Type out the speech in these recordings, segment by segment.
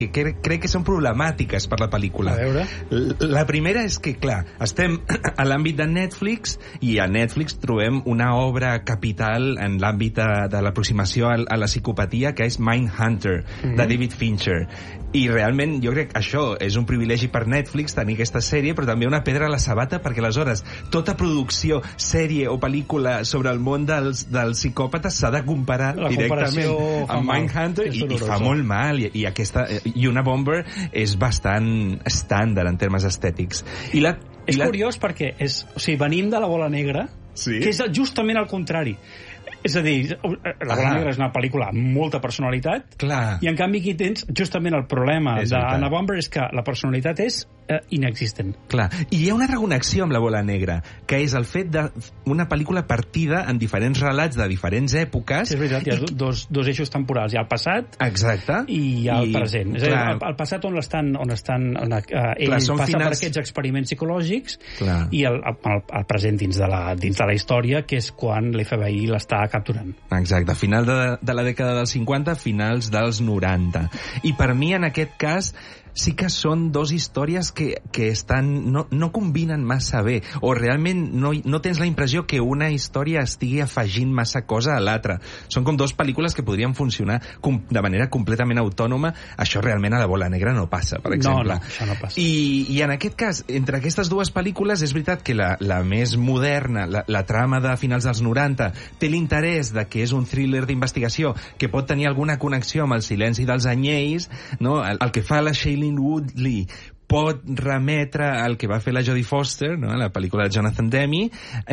que crec que són problemàtiques per la pel·lícula. A veure. La primera és que, clar, estem a l'àmbit de Netflix i a Netflix trobem una obra capital en l'àmbit de l'aproximació a la psicopatia, que és Mindhunter, de David Fincher. I realment jo crec que això és un privilegi per Netflix, tenir aquesta sèrie, però també una pedra a la sabata, perquè aleshores tota producció, sèrie o pel·lícula sobre el món dels psicòpates s'ha de comparar directament amb Mindhunter, i fa molt mal, i una Bomber és bastant estàndard en termes estètics. És curiós perquè venim de La bola negra, que és justament al contrari. És a dir, La bola negra és una pel·lícula amb molta personalitat, i en canvi aquí tens justament el problema d'Anna Bomber, és que la personalitat és inexistent. Clar, i hi ha una reconnexió amb La bola negra, que és el fet d'una pel·lícula partida en diferents relats de diferents èpoques. Sí, és veritat, hi ha dos eixos temporals. Hi ha el passat i hi ha el present. És a dir, el passat on ell passa per aquests experiments psicològics, i el present dins de la història, que és quan l'FBI l'està capturant. Exacte, final de la dècada dels 50, finals dels 90. I per mi, en aquest cas, sí que són dos històries que no combinen massa bé, o realment no tens la impressió que una història estigui afegint massa cosa a l'altra. Són com dues pel·lícules que podrien funcionar de manera completament autònoma. Això realment a La bola negra no passa, per exemple. No, això no passa. I en aquest cas, entre aquestes dues pel·lícules, és veritat que la més moderna, la trama de finals dels 90, té l'interès de que és un thriller d'investigació que pot tenir alguna connexió amb el silenci dels anyells, no? El que fa la Shailene Woodley pot remetre al que va fer la Jodie Foster, no? La pel·lícula de Jonathan Demme,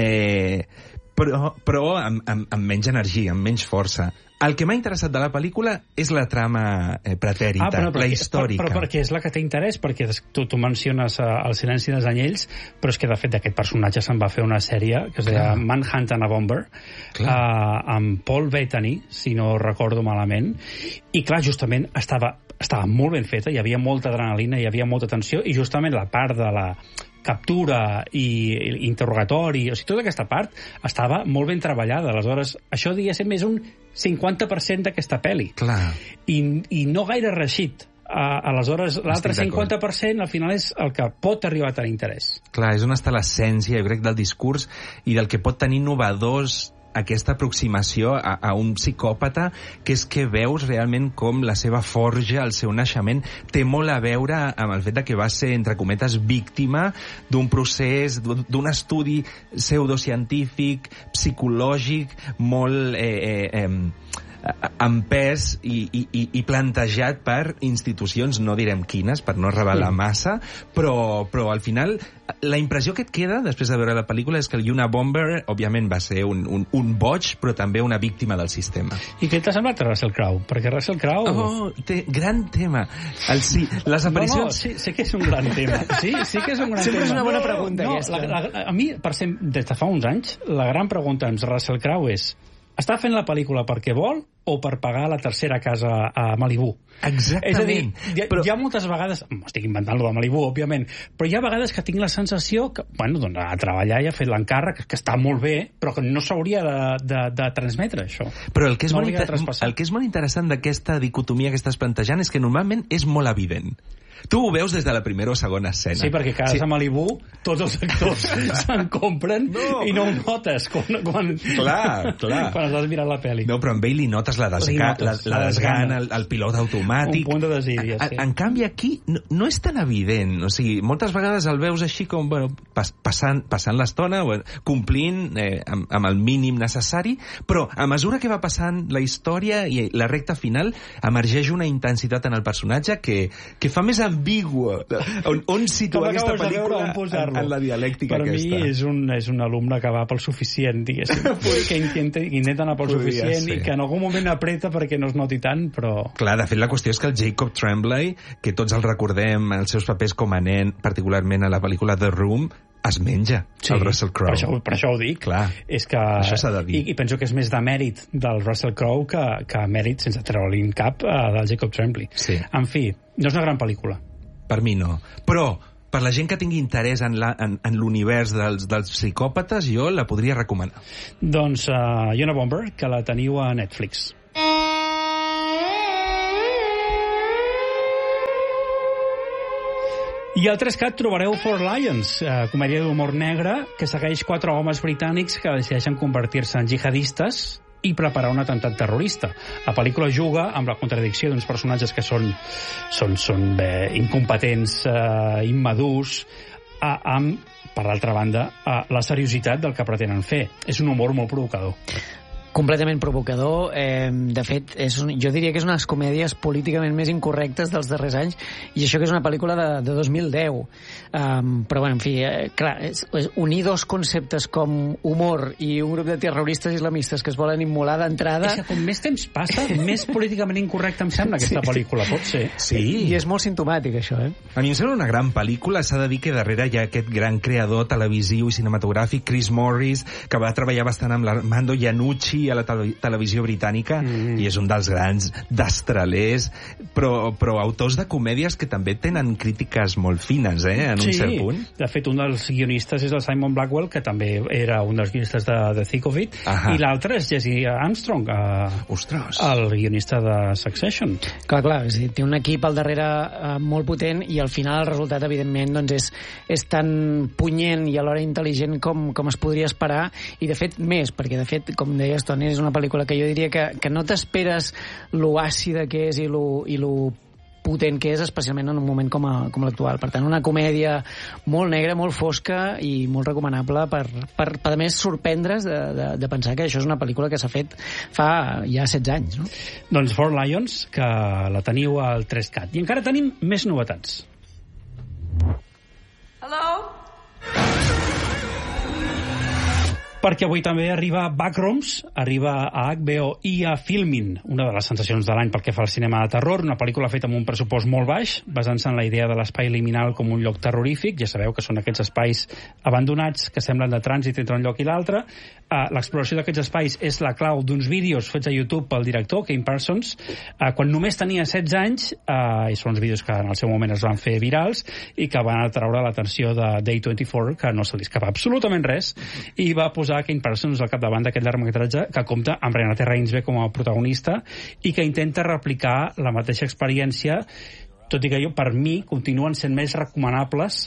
però amb menys energia, amb menys força. El que m'ha interessat de la pel·lícula és la trama pretèrita, la històrica. Però perquè és la que té interès, perquè tu menciones El silenci dels anyells, però és que, de fet, d'aquest personatge se'n va fer una sèrie que es deia Manhunt and a Bomber, amb Paul Bettany, si no recordo malament, i, clar, justament estava molt ben feta, hi havia molta adrenalina, hi havia molta tensió, i justament la part de la captura i interrogatori, o sigui, tota aquesta part estava molt ben treballada. Aleshores, això diguéssim és un 50% d'aquesta pel·li. Clar. I no gaire reeixit. Aleshores, l'altre 50% al final és el que pot arribar a tenir interès. Clar, és on està l'essència, jo crec, del discurs i del que pot tenir innovadors aquesta aproximació a un psicòpata, que és que veus realment com la seva forja, el seu naixement, té molt a veure amb el fet de que va ser, entre cometes, víctima d'un procés, d'un estudi pseudocientífic, psicològic, molt empès i plantejat per institucions, no direm quines, per no revelar massa, però al final la impressió que et queda després de veure la pel·lícula és que el Una Bomber, òbviament, va ser un boig, però també una víctima del sistema. I què t'ha semblat Russell Crowe? Perquè Russell Crowe... té gran tema. Les aparicions... No, sé que és un gran tema. Sí que és un gran tema. Sempre és una bona pregunta, aquesta. A mi, des de fa uns anys, la gran pregunta amb Russell Crowe és: està fent la pel·lícula perquè vol o per pagar la tercera casa a Malibu? Exactament. És a dir, hi ha moltes vegades, m'estic inventant lo de Malibu, òbviament, però hi ha vegades que tinc la sensació que, bueno, doncs a treballar i ha fet l'encàrrec, que està molt bé, però que no s'hauria de transmetre, això. Però el que és molt interessant d'aquesta dicotomia que estàs plantejant és que normalment és molt evident. Tu ho veus des de la primera o segona escena. Sí, perquè cada a Malibu tots els actors se'n compren i no ho notes quan estàs mirant la pel·li. No, però amb ell li notes la desgana, el pilot automàtic. Un punt de desídia, sí. En canvi, aquí no és tan evident. O sigui, moltes vegades el veus així com, bueno, passant l'estona, complint amb el mínim necessari, però a mesura que va passant la història i la recta final, emergeix una intensitat en el personatge que fa més ambigua on situar aquesta pel·lícula en la dialèctica aquesta. Per mi és un alumne que va pel suficient, diguéssim. Que intenta anar pel suficient i que en algun moment apreta perquè no es noti tant, però... Clar, de fet, la qüestió és que el Jacob Tremblay, que tots el recordem els seus papers com a nen, particularment a la pel·lícula The Room, es menja el Russell Crowe. Per això ho dic. Clar, és que, això s'ha de dir. I penso que és més de mèrit del Russell Crowe que mèrit, sense treure-li en cap, del Jacob Tremblay. Sí. En fi, no és una gran pel·lícula. Per mi no. Però, per la gent que tingui interès en l'univers dels psicòpates, jo la podria recomanar. Doncs Una Bomber, que la teniu a Netflix. I al 3CAT trobareu Four Lions, comèdia d'humor negre que segueix 4 homes britànics que decideixen convertir-se en jihadistes i preparar un atemptat terrorista. La pel·lícula juga amb la contradicció d'uns personatges que són incompetents, immadurs, amb, per l'altra banda, la seriositat del que pretenen fer. És un humor molt provocador. Completament provocador. De fet, jo diria que és una de les comèdies políticament més incorrectes dels darrers anys, i això que és una pel·lícula de 2010. Però, bueno, en fi, clar, unir dos conceptes com humor i un grup de terroristes islamistes que es volen immolar d'entrada... És que com més temps passa, més políticament incorrecte em sembla aquesta pel·lícula, pot ser. Sí. I és molt simptomàtic, això, A mi em sembla una gran pel·lícula. S'ha de dir que darrere hi ha aquest gran creador televisiu i cinematogràfic, Chris Morris, que va treballar bastant amb l'Armando Iannucci a la televisió britànica, i és un dels grans destralers, però autors de comèdies que també tenen crítiques molt fines, en un cert punt. De fet, un dels guionistes és el Simon Blackwell, que també era un dels guionistes de Thick of It, i l'altre és Jesse Armstrong, el guionista de Succession. Clar, té un equip al darrere molt potent, i al final el resultat, evidentment, doncs és tan punyent i alhora intel·ligent com es podria esperar, i de fet més, perquè de fet, com deies, Toni, és una pel·lícula que jo diria que no t'esperes lo àcida que és i lo potent que és, especialment en un moment com l'actual. Per tant, una comèdia molt negra, molt fosca i molt recomanable per a més, sorprendre's de pensar que això és una pel·lícula que s'ha fet fa ja 16 anys. No? Doncs Four Lions, que la teniu al 3CAT. I encara tenim més novetats. Hello? Perquè avui també arriba Backrooms, arriba a HBO i a Filmin, una de les sensacions de l'any pel que fa al cinema de terror, una pel·lícula feta amb un pressupost molt baix, basant-se en la idea de l'espai liminal com un lloc terrorífic. Ja sabeu que són aquests espais abandonats que semblen de trànsit entre un lloc i l'altre. L'exploració d'aquests espais és la clau d'uns vídeos fets a YouTube pel director, Kane Parsons, quan només tenia 16 anys, i són uns vídeos que en el seu moment es van fer virals i que van atraure l'atenció de Day24, que no se li escapa absolutament res, i va posar Kane Parsons al capdavant d'aquest llargmetratge que compta amb Renate Reinsve com a protagonista i que intenta replicar la mateixa experiència, tot i que per mi continuen sent més recomanables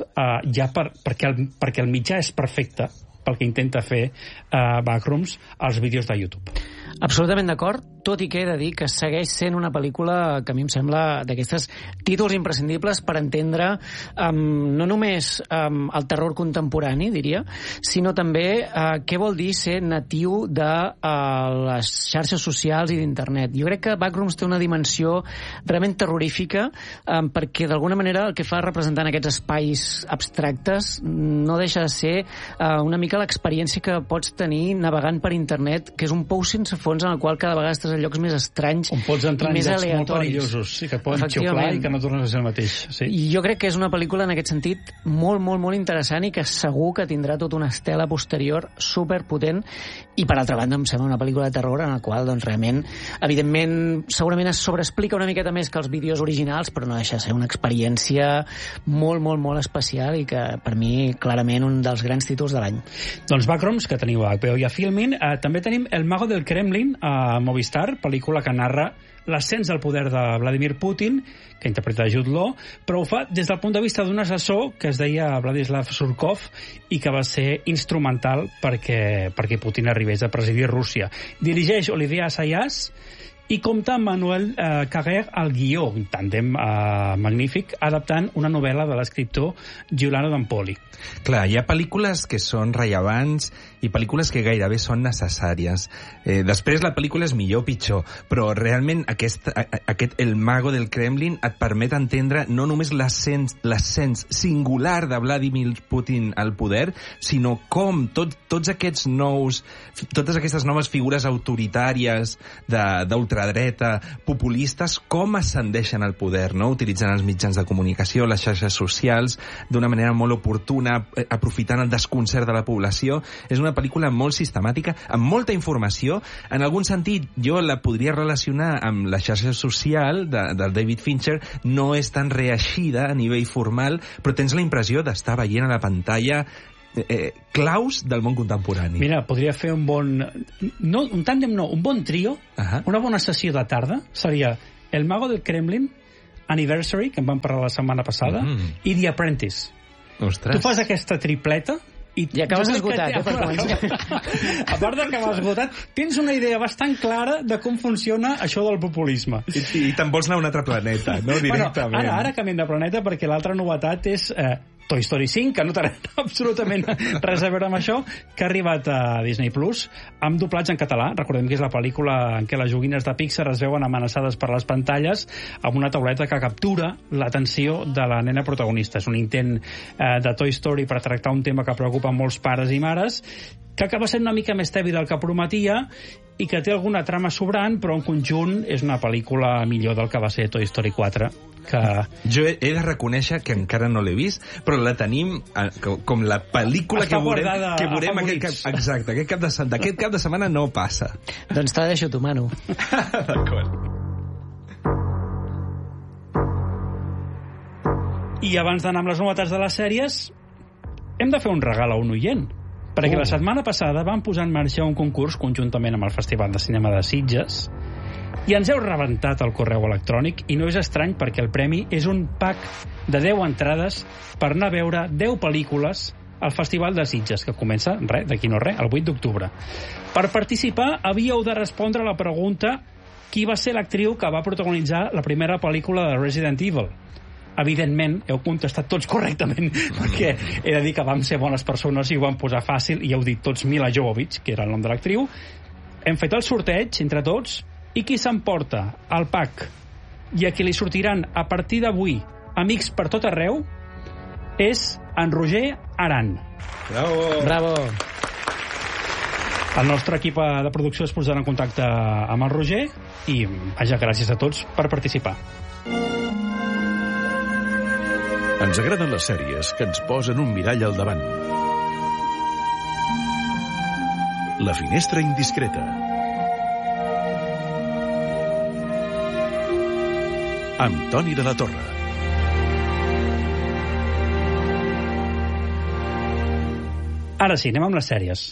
perquè el mitjà és perfecte pel que intenta fer Backrooms als vídeos de YouTube. Absolutament d'acord, tot i que he de dir que segueix sent una pel·lícula que a mi em sembla d'aquestes títols imprescindibles per entendre no només el terror contemporani, diria, sinó també què vol dir ser natiu de les xarxes socials i d'internet. Jo crec que Backrooms té una dimensió realment terrorífica perquè d'alguna manera el que fa representant aquests espais abstractes no deixa de ser una mica l'experiència que pots tenir navegant per internet, que és un pou sense fons en el qual cada vegada estàs en llocs més estranys i més aleatoris. On pots entrar en llocs molt perillosos, sí, que et poden xuclar i que no tornes a ser el mateix. Sí. I jo crec que és una pel·lícula en aquest sentit molt, molt, molt interessant i que segur que tindrà tota una estela posterior superpotent, i per altra banda em sembla una pel·lícula de terror en la qual doncs realment, evidentment, segurament es sobreexplica una miqueta més que els vídeos originals, però no deixa de ser una experiència molt, molt, molt especial i que per mi clarament un dels grans títols de l'any. Doncs Backrooms, que teniu a HBO i a Filmin. També tenim El mago del Kremlin a Movistar, pel·lícula que narra l'ascens al poder de Vladimir Putin, que interpreta Jude Law, però ho fa des del punt de vista d'un assessor que es deia Vladislav Surkov i que va ser instrumental perquè Putin arribés a presidir Rússia. Dirigeix Olivier Assayas i compta amb Manuel Carrère al guió, un tàndem magnífic, adaptant una novel·la de l'escriptor Giuliano D'Ampoli. Clar, hi ha pel·lícules que són rellevants i pel·lícules que gairebé són necessàries. Després la pel·lícula és millor o pitjor, però realment aquest El mago del Kremlin et permet entendre no només l'ascens singular de Vladimir Putin al poder, sinó com totes aquestes noves figures autoritàries d'ultradreta, populistes, com ascendeixen al poder, no? Utilitzant els mitjans de comunicació, les xarxes socials, d'una manera molt oportuna, aprofitant el desconcert de la població. És una pel·lícula molt sistemàtica, amb molta informació. En algun sentit, jo la podria relacionar amb la xarxa social del David Fincher. No és tan reeixida a nivell formal, però tens la impressió d'estar veient a la pantalla claus del món contemporani. Mira, podria fer un bon tàndem, un bon trio, una bona sessió de tarda, seria El mago del Kremlin Anniversary, que en vam parlar la setmana passada, i The Apprentice. Ostres. Tu fas aquesta tripleta i acabes esgotat, per començar. A part d'acabar esgotat, tens una idea bastant clara de com funciona això del populisme. I te'n vols anar a un altre planeta, no? Directament. Bueno, ara canviem de planeta perquè l'altra novetat és Toy Story 5, que no té absolutament res a veure amb això, que ha arribat a Disney Plus amb doblats en català. Recordem que és la pel·lícula en què les joguines de Pixar es veuen amenaçades per les pantalles amb una tauleta que captura l'atenció de la nena protagonista. És un intent de Toy Story per tractar un tema que preocupa molts pares i mares, que acaba sent una mica més tebi del que prometia i que té alguna trama sobrant, però en conjunt és una pel·lícula millor del que va ser Toy Story 4. Que... Jo he de reconèixer que encara no l'he vist, però la tenim com la pel·lícula que veurem aquest cap de setmana no passa. Doncs te la deixo tu, Manu. D'acord. I abans d'anar amb les novetats de les sèries, hem de fer un regal a un oient. Perquè la setmana passada vam posar en marxa un concurs conjuntament amb el Festival de Cinema de Sitges i ens heu rebentat el correu electrònic, i no és estrany perquè el premi és un pack de 10 entrades per anar a veure 10 pel·lícules al Festival de Sitges, que comença, d'aquí no res, el 8 d'octubre. Per participar havíeu de respondre a la pregunta: qui va ser l'actriu que va protagonitzar la primera pel·lícula de Resident Evil? Evidentment, heu contestat tots correctament, perquè he de dir que vam ser bones persones i ho vam posar fàcil, i heu dit tots Mila Jovovich, que era el nom de l'actriu. Hem fet el sorteig entre tots, i qui s'emporta el pack i a qui li sortiran a partir d'avui amics per tot arreu és en Roger Aran. Bravo! Bravo! El nostre equip de producció es posarà en contacte amb el Roger i, vaja, gràcies a tots per participar. Ens agraden les sèries que ens posen un mirall al davant. La finestra indiscreta. Amb Toni de la Torre. Ara sí, anem amb les sèries.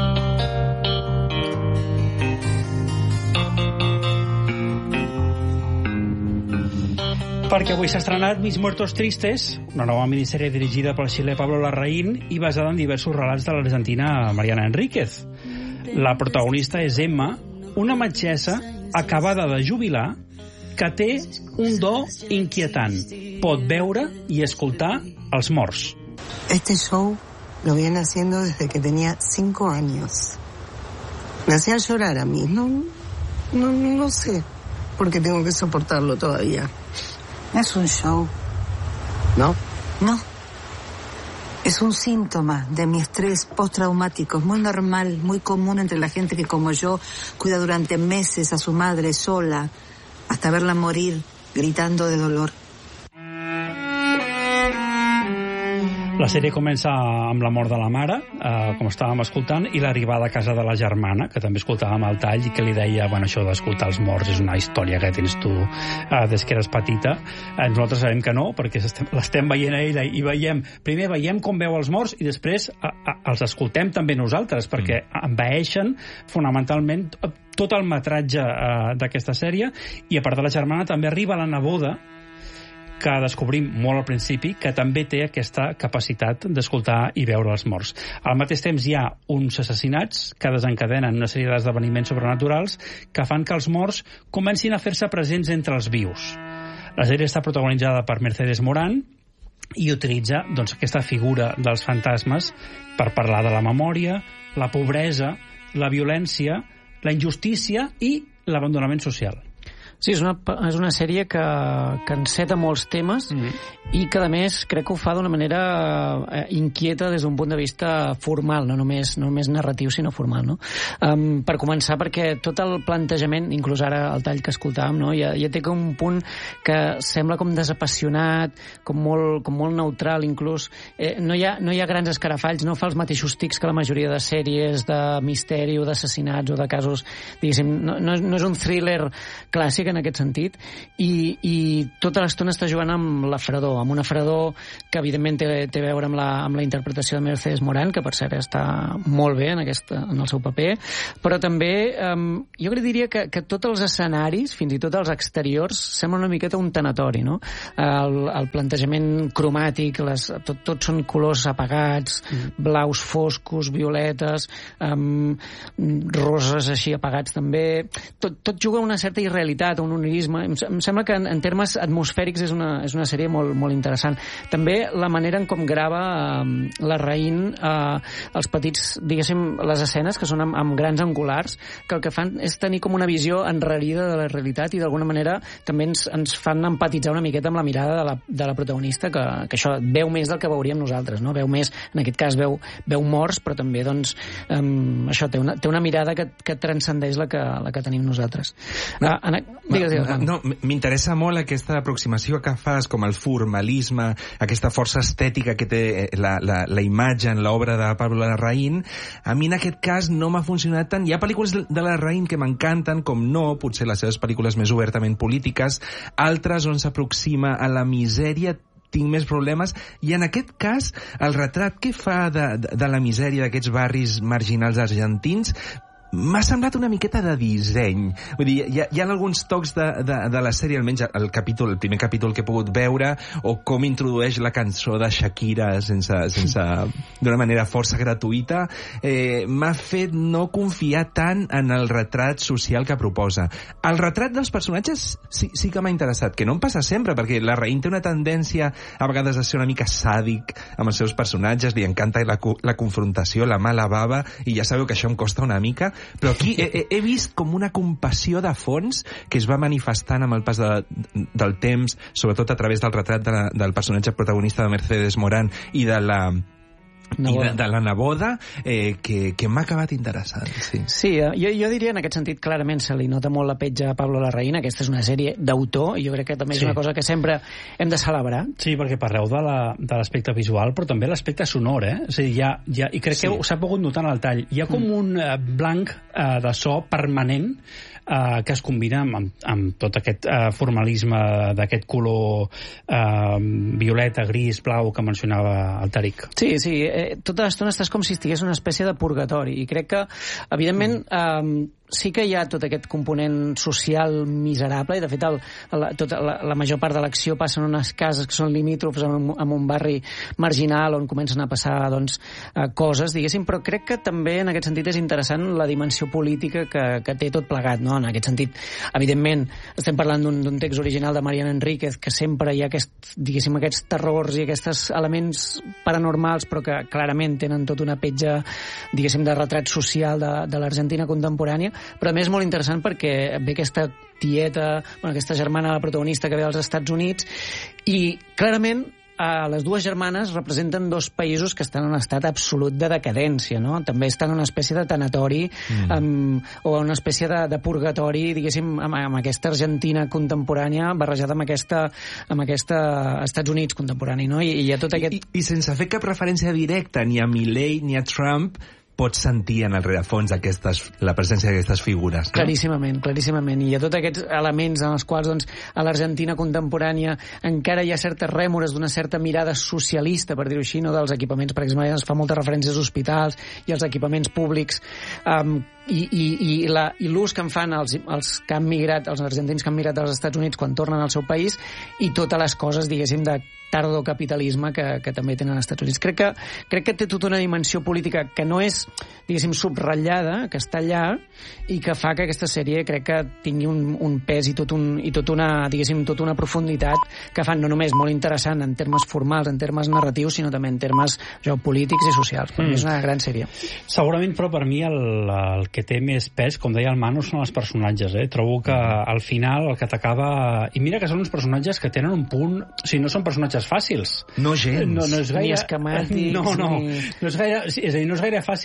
Perquè avui s'ha estrenat Mis Muertos Tristes, una nova minissèrie dirigida pel xilè Pablo Larraín i basada en diversos relats de l'argentina Mariana Enríquez. La protagonista és Emma, una metgessa acabada de jubilar que té un do inquietant. Pot veure i escoltar els morts. Este show lo viene haciendo desde que tenía 5 años. Me hacía llorar a mí. No sé por qué tengo que soportarlo todavía. Es un show. ¿No? No. Es un síntoma de mi estrés postraumático. Es muy normal, muy común entre la gente que, como yo, cuida durante meses a su madre sola, hasta verla morir gritando de dolor. La sèrie comença amb la mort de la mare, com estàvem escoltant, i l'arribada a casa de la germana, que també escoltàvem al tall, i que li deia, bueno, això d'escoltar els morts és una història que tens tu des que eres petita. Nosaltres sabem que no, perquè l'estem veient a ella i primer veiem com veu els morts i després els escoltem també nosaltres, perquè envaeixen fonamentalment tot el metratge d'aquesta sèrie. I a part de la germana també arriba la neboda, que descobrim molt al principi, que també té aquesta capacitat d'escoltar i veure els morts. Al mateix temps hi ha uns assassinats que desencadenen una sèrie d'esdeveniments sobrenaturals que fan que els morts comencin a fer-se presents entre els vius. La sèrie està protagonitzada per Mercedes Morán i utilitza aquesta figura dels fantasmes per parlar de la memòria, la pobresa, la violència, la injustícia i l'abandonament social. Sí, és una sèrie que enceta molts temes i que, a més, crec que ho fa d'una manera inquieta des d'un punt de vista formal, no només narratiu, sinó formal, no? Per començar, perquè tot el plantejament, inclús ara el tall que escoltàvem, no? ja té com un punt que sembla com desapassionat, com molt neutral, inclús. No hi ha grans escarafalls, no fa els mateixos tics que la majoria de sèries de misteri o d'assassinats o de casos, diguéssim, no és un thriller clàssic, en aquest sentit, i tota l'estona està jugant amb la fredor, amb una fredor que evidentment té a veure amb la interpretació de Mercedes Morán, que per cert està molt bé en el seu paper, però també jo diria que tots els escenaris, fins i tot els exteriors, sembla una miqueta un tanatori, no? El plantejament cromàtic, tots són colors apagats, blaus foscos, violetes, roses així apagats també, tot juga una certa irrealitat, un onirisme. Em sembla que en termes atmosfèrics és una sèrie molt, molt interessant. També la manera en com grava la Raïn els petits, diguéssim, les escenes que són amb grans angulars, que el que fan és tenir com una visió enrarida de la realitat, i d'alguna manera també ens fan empatitzar una miqueta amb la mirada de la protagonista, que això veu més del que veuríem nosaltres, no? Veu més, en aquest cas veu morts, però també doncs això té una mirada que transcendeix la que tenim nosaltres. M'interessa molt aquesta aproximació que fas, com el formalisme, aquesta força estètica que té la imatge en l'obra de Pablo Larraín. A mi en aquest cas no m'ha funcionat tant. Hi ha pel·lícules de Larraín que m'encanten, com no, potser les seves pel·lícules més obertament polítiques, altres on s'aproxima a la misèria tinc més problemes, i en aquest cas el retrat que fa de la misèria d'aquests barris marginals argentins m'ha semblat una miqueta de disseny. Vull dir, hi ha alguns tocs de la sèrie, almenys el primer capítol que he pogut veure, o com introdueix la cançó de Shakira d'una manera força gratuïta, m'ha fet no confiar tant en el retrat social que proposa. El retrat dels personatges sí que m'ha interessat, que no em passa sempre, perquè la Raïn té una tendència a vegades a ser una mica sàdic amb els seus personatges, li encanta la confrontació, la mala bava, i ja sabeu que això em costa una mica, però aquí he vist com una compassió de fons que es va manifestant amb el pas del temps, sobretot a través del retrat del personatge protagonista de Mercedes Morán i de la neboda, que m'ha acabat interessant. Sí, jo diria en aquest sentit clarament se li nota molt la petja a Pablo Larraín. Aquesta és una sèrie d'autor, i jo crec que també és una cosa que sempre hem de celebrar. Sí, perquè parleu de l'aspecte visual, però també l'aspecte sonor, és a dir, i crec que s'ha pogut notar en el tall. Hi ha com un blanc de so permanent que es combina amb tot aquest formalisme d'aquest color violeta, gris, blau que mencionava el Tariq. Sí, tota l'estona estàs com si estigués una espècie de purgatori, i crec que, evidentment, sí que hi ha tot aquest component social miserable, i de fet la major part de l'acció passa en unes cases que són limítrofes amb un barri marginal on comencen a passar coses, diguéssim, però crec que també en aquest sentit és interessant la dimensió política que té tot plegat, no? En aquest sentit, evidentment, estem parlant d'un text original de Mariana Enríquez, que sempre hi ha aquests terrors i aquests elements paranormals, però que clarament tenen tota una petja, diguéssim, de retrat social de l'Argentina contemporània, però a més molt interessant perquè ve aquesta tieta, aquesta germana de la protagonista que ve als Estats Units, i clarament les dues germanes representen dos països que estan en un estat absolut de decadència, no? També estan en una espècie de tanatori o una espècie de purgatori, diguéssim, amb aquesta Argentina contemporània barrejada amb aquesta Estats Units contemporani, no? I hi ha tot aquest... I sense fer cap referència directa ni a Milei ni a Trump, pots sentir en el rerefons la presència d'aquestes figures, no? Claríssimament. I hi ha tots aquests elements en els quals, doncs, a l'Argentina contemporània encara hi ha certes rèmores d'una certa mirada socialista, per dir-ho així, no? Dels equipaments, per exemple, es fa moltes referències als hospitals i als equipaments públics, i l'ús que en fan els que han migrat, els argentins que han migrat als Estats Units quan tornen al seu país, i totes les coses, diguéssim, de tardocapitalisme que també tenen als Estats Units. Crec que té tota una dimensió política que no és, diguéssim, subratllada, que està allà, i que fa que aquesta sèrie crec que tingui un pes i tota una profunditat que fan no només molt interessant en termes formals, en termes narratius, sinó també en termes polítics i socials. Per mi és una gran sèrie. Segurament, però per mi el que té més pes, com deia el Manu, són els personatges. Trobo que al final el que t'acaba... I mira que són uns personatges que tenen un punt... O sigui, no són personatges fàcils. No gens. No és gaire... Ni esquemàtics. No és gaire... És a dir, no és gaire fàcil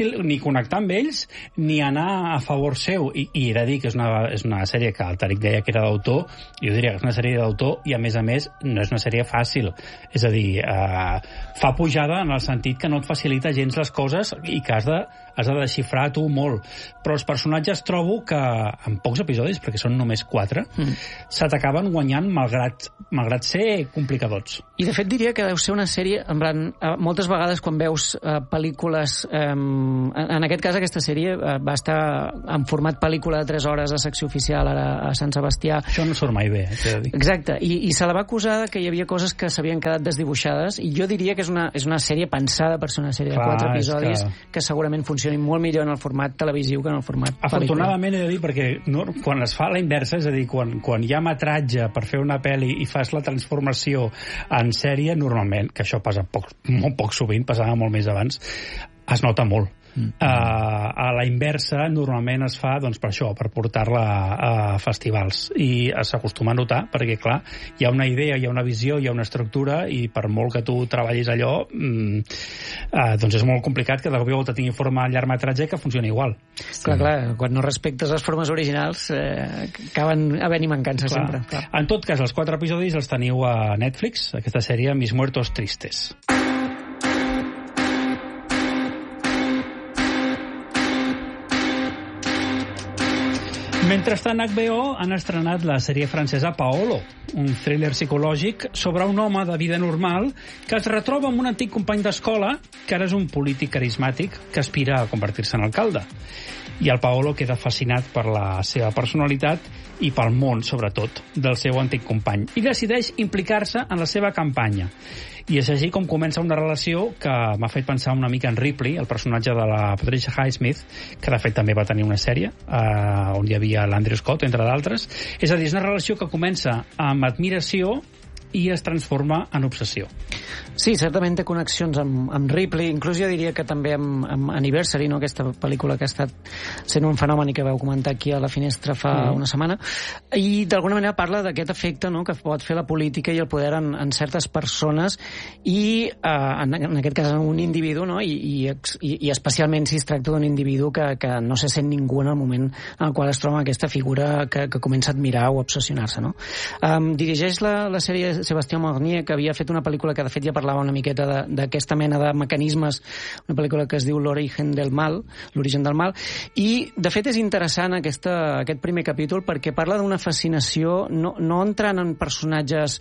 fàcil ni connectar amb ells ni anar a favor seu. I he de dir que és una sèrie que el Tariq deia que era d'autor, jo diria que és una sèrie d'autor i a més no és una sèrie fàcil. És a dir, fa pujada en el sentit que no et facilita gens les coses i que has de desxifrar tu molt. Però els personatges trobo que en pocs episodis, perquè són només 4, se t'acaben guanyant malgrat ser complicadots. I de fet diria que deu ser una sèrie, en plan, moltes vegades quan veus pel·lícules, en aquest cas aquesta sèrie va estar en format pel·lícula de 3 hores a secció oficial ara a Sant Sebastià. Això no surt mai bé, t'he de dir. Exacte, i se la va acusar que hi havia coses que s'havien quedat desdibuixades, i jo diria que és una sèrie pensada per ser una sèrie de 4 episodis que segurament funcioni molt millor en el format televisiu que en el format pel·lícula. Afortunadament he de dir, perquè quan es fa la inversa, és a dir, quan hi ha metratge per fer una pel·li i fas la transformació en sèrie, normalment, que això passa molt poc sovint, passava molt més abans, es nota molt. A la inversa normalment es fa per això, per portar-la a festivals, i s'acostuma a notar perquè clar, hi ha una idea, hi ha una visió, hi ha una estructura, i per molt que tu treballis allò doncs és molt complicat que de cop i volta tingui forma llargmetratge que funcioni igual. Clar, quan no respectes les formes originals acaben havent-hi mancances sempre. En tot cas, els 4 episodis els teniu a Netflix, aquesta sèrie Mis Muertos Tristes. Mentrestant, HBO han estrenat la sèrie francesa Paolo, un thriller psicològic sobre un home de vida normal que es retroba amb un antic company d'escola que ara és un polític carismàtic que aspira a convertir-se en alcalde. I el Paolo queda fascinat per la seva personalitat i pel món, sobretot, del seu antic company, i decideix implicar-se en la seva campanya. I és així com comença una relació que m'ha fet pensar una mica en Ripley, el personatge de la Patricia Highsmith, que de fet també va tenir una sèrie on hi havia l'Andrew Scott, entre d'altres. És a dir, és una relació que comença amb admiració i es transforma en obsessió. Sí, certament té connexions amb Ripley, inclús jo diria que també amb Anniversary, no? Aquesta pel·lícula que ha estat sent un fenomen i que vau comentar aquí a la finestra fa una setmana, i d'alguna manera parla d'aquest efecte, no?, que pot fer la política i el poder en certes persones, i en aquest cas en un individu, no?, i especialment si es tracta d'un individu que no se sent ningú en el moment en el qual es troba aquesta figura que comença a admirar o obsessionar-se, no? Dirigeix la sèrie Sébastien Marnier, que havia fet una pel·lícula que de fet ja parlava una miqueta d'aquesta mena de mecanismes, una pel·lícula que es diu L'origen del mal, i de fet és interessant aquest primer capítol perquè parla d'una fascinació, no entrant en personatges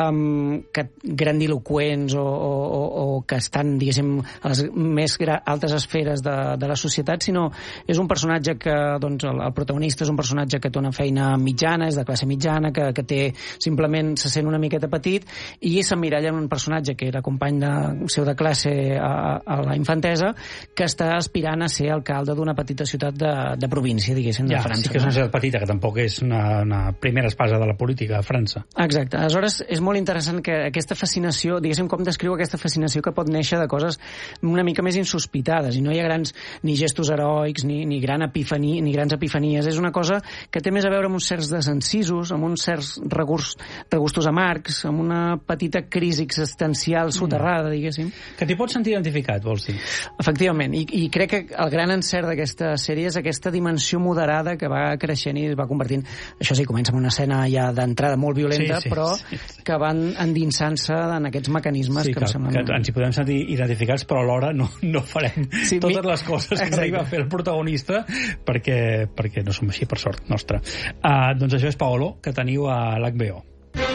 grandiloquents o que estan, diguéssim, a les més altes esferes de la societat, sinó és un personatge que, doncs, el protagonista és un personatge que té una feina mitjana, és de classe mitjana, que té, simplement se sent una miqueta petit, i s'emmiralla en un personatge que era company seu de classe a la infantesa, que està aspirant a ser alcalde d'una petita ciutat de província, diguéssim, de França. Sí que és una ciutat petita, que tampoc és una primera espasa de la política a França. Exacte. Aleshores, és molt interessant que aquesta fascinació, diguéssim, com descriu aquesta fascinació que pot néixer de coses una mica més insospitades, i no hi ha grans ni gestos heroics, ni grans epifanies. És una cosa que té més a veure amb uns certs desencisos, amb uns certs regustos amargs, amb una petita crisi existencial soterrada, diguéssim. Que t'hi pots sentir identificat, vols dir? Efectivament, i crec que el gran encert d'aquesta sèrie és aquesta dimensió moderada que va creixent i es va convertint, això sí, comença amb una escena ja d'entrada molt violenta, però que van endinsant-se en aquests mecanismes que em semblen... Que ens hi podem sentir identificats, però alhora no farem totes les coses que arriba a fer el protagonista perquè no som així, per sort nostra. Doncs això és Paolo, que teniu a l'HBO.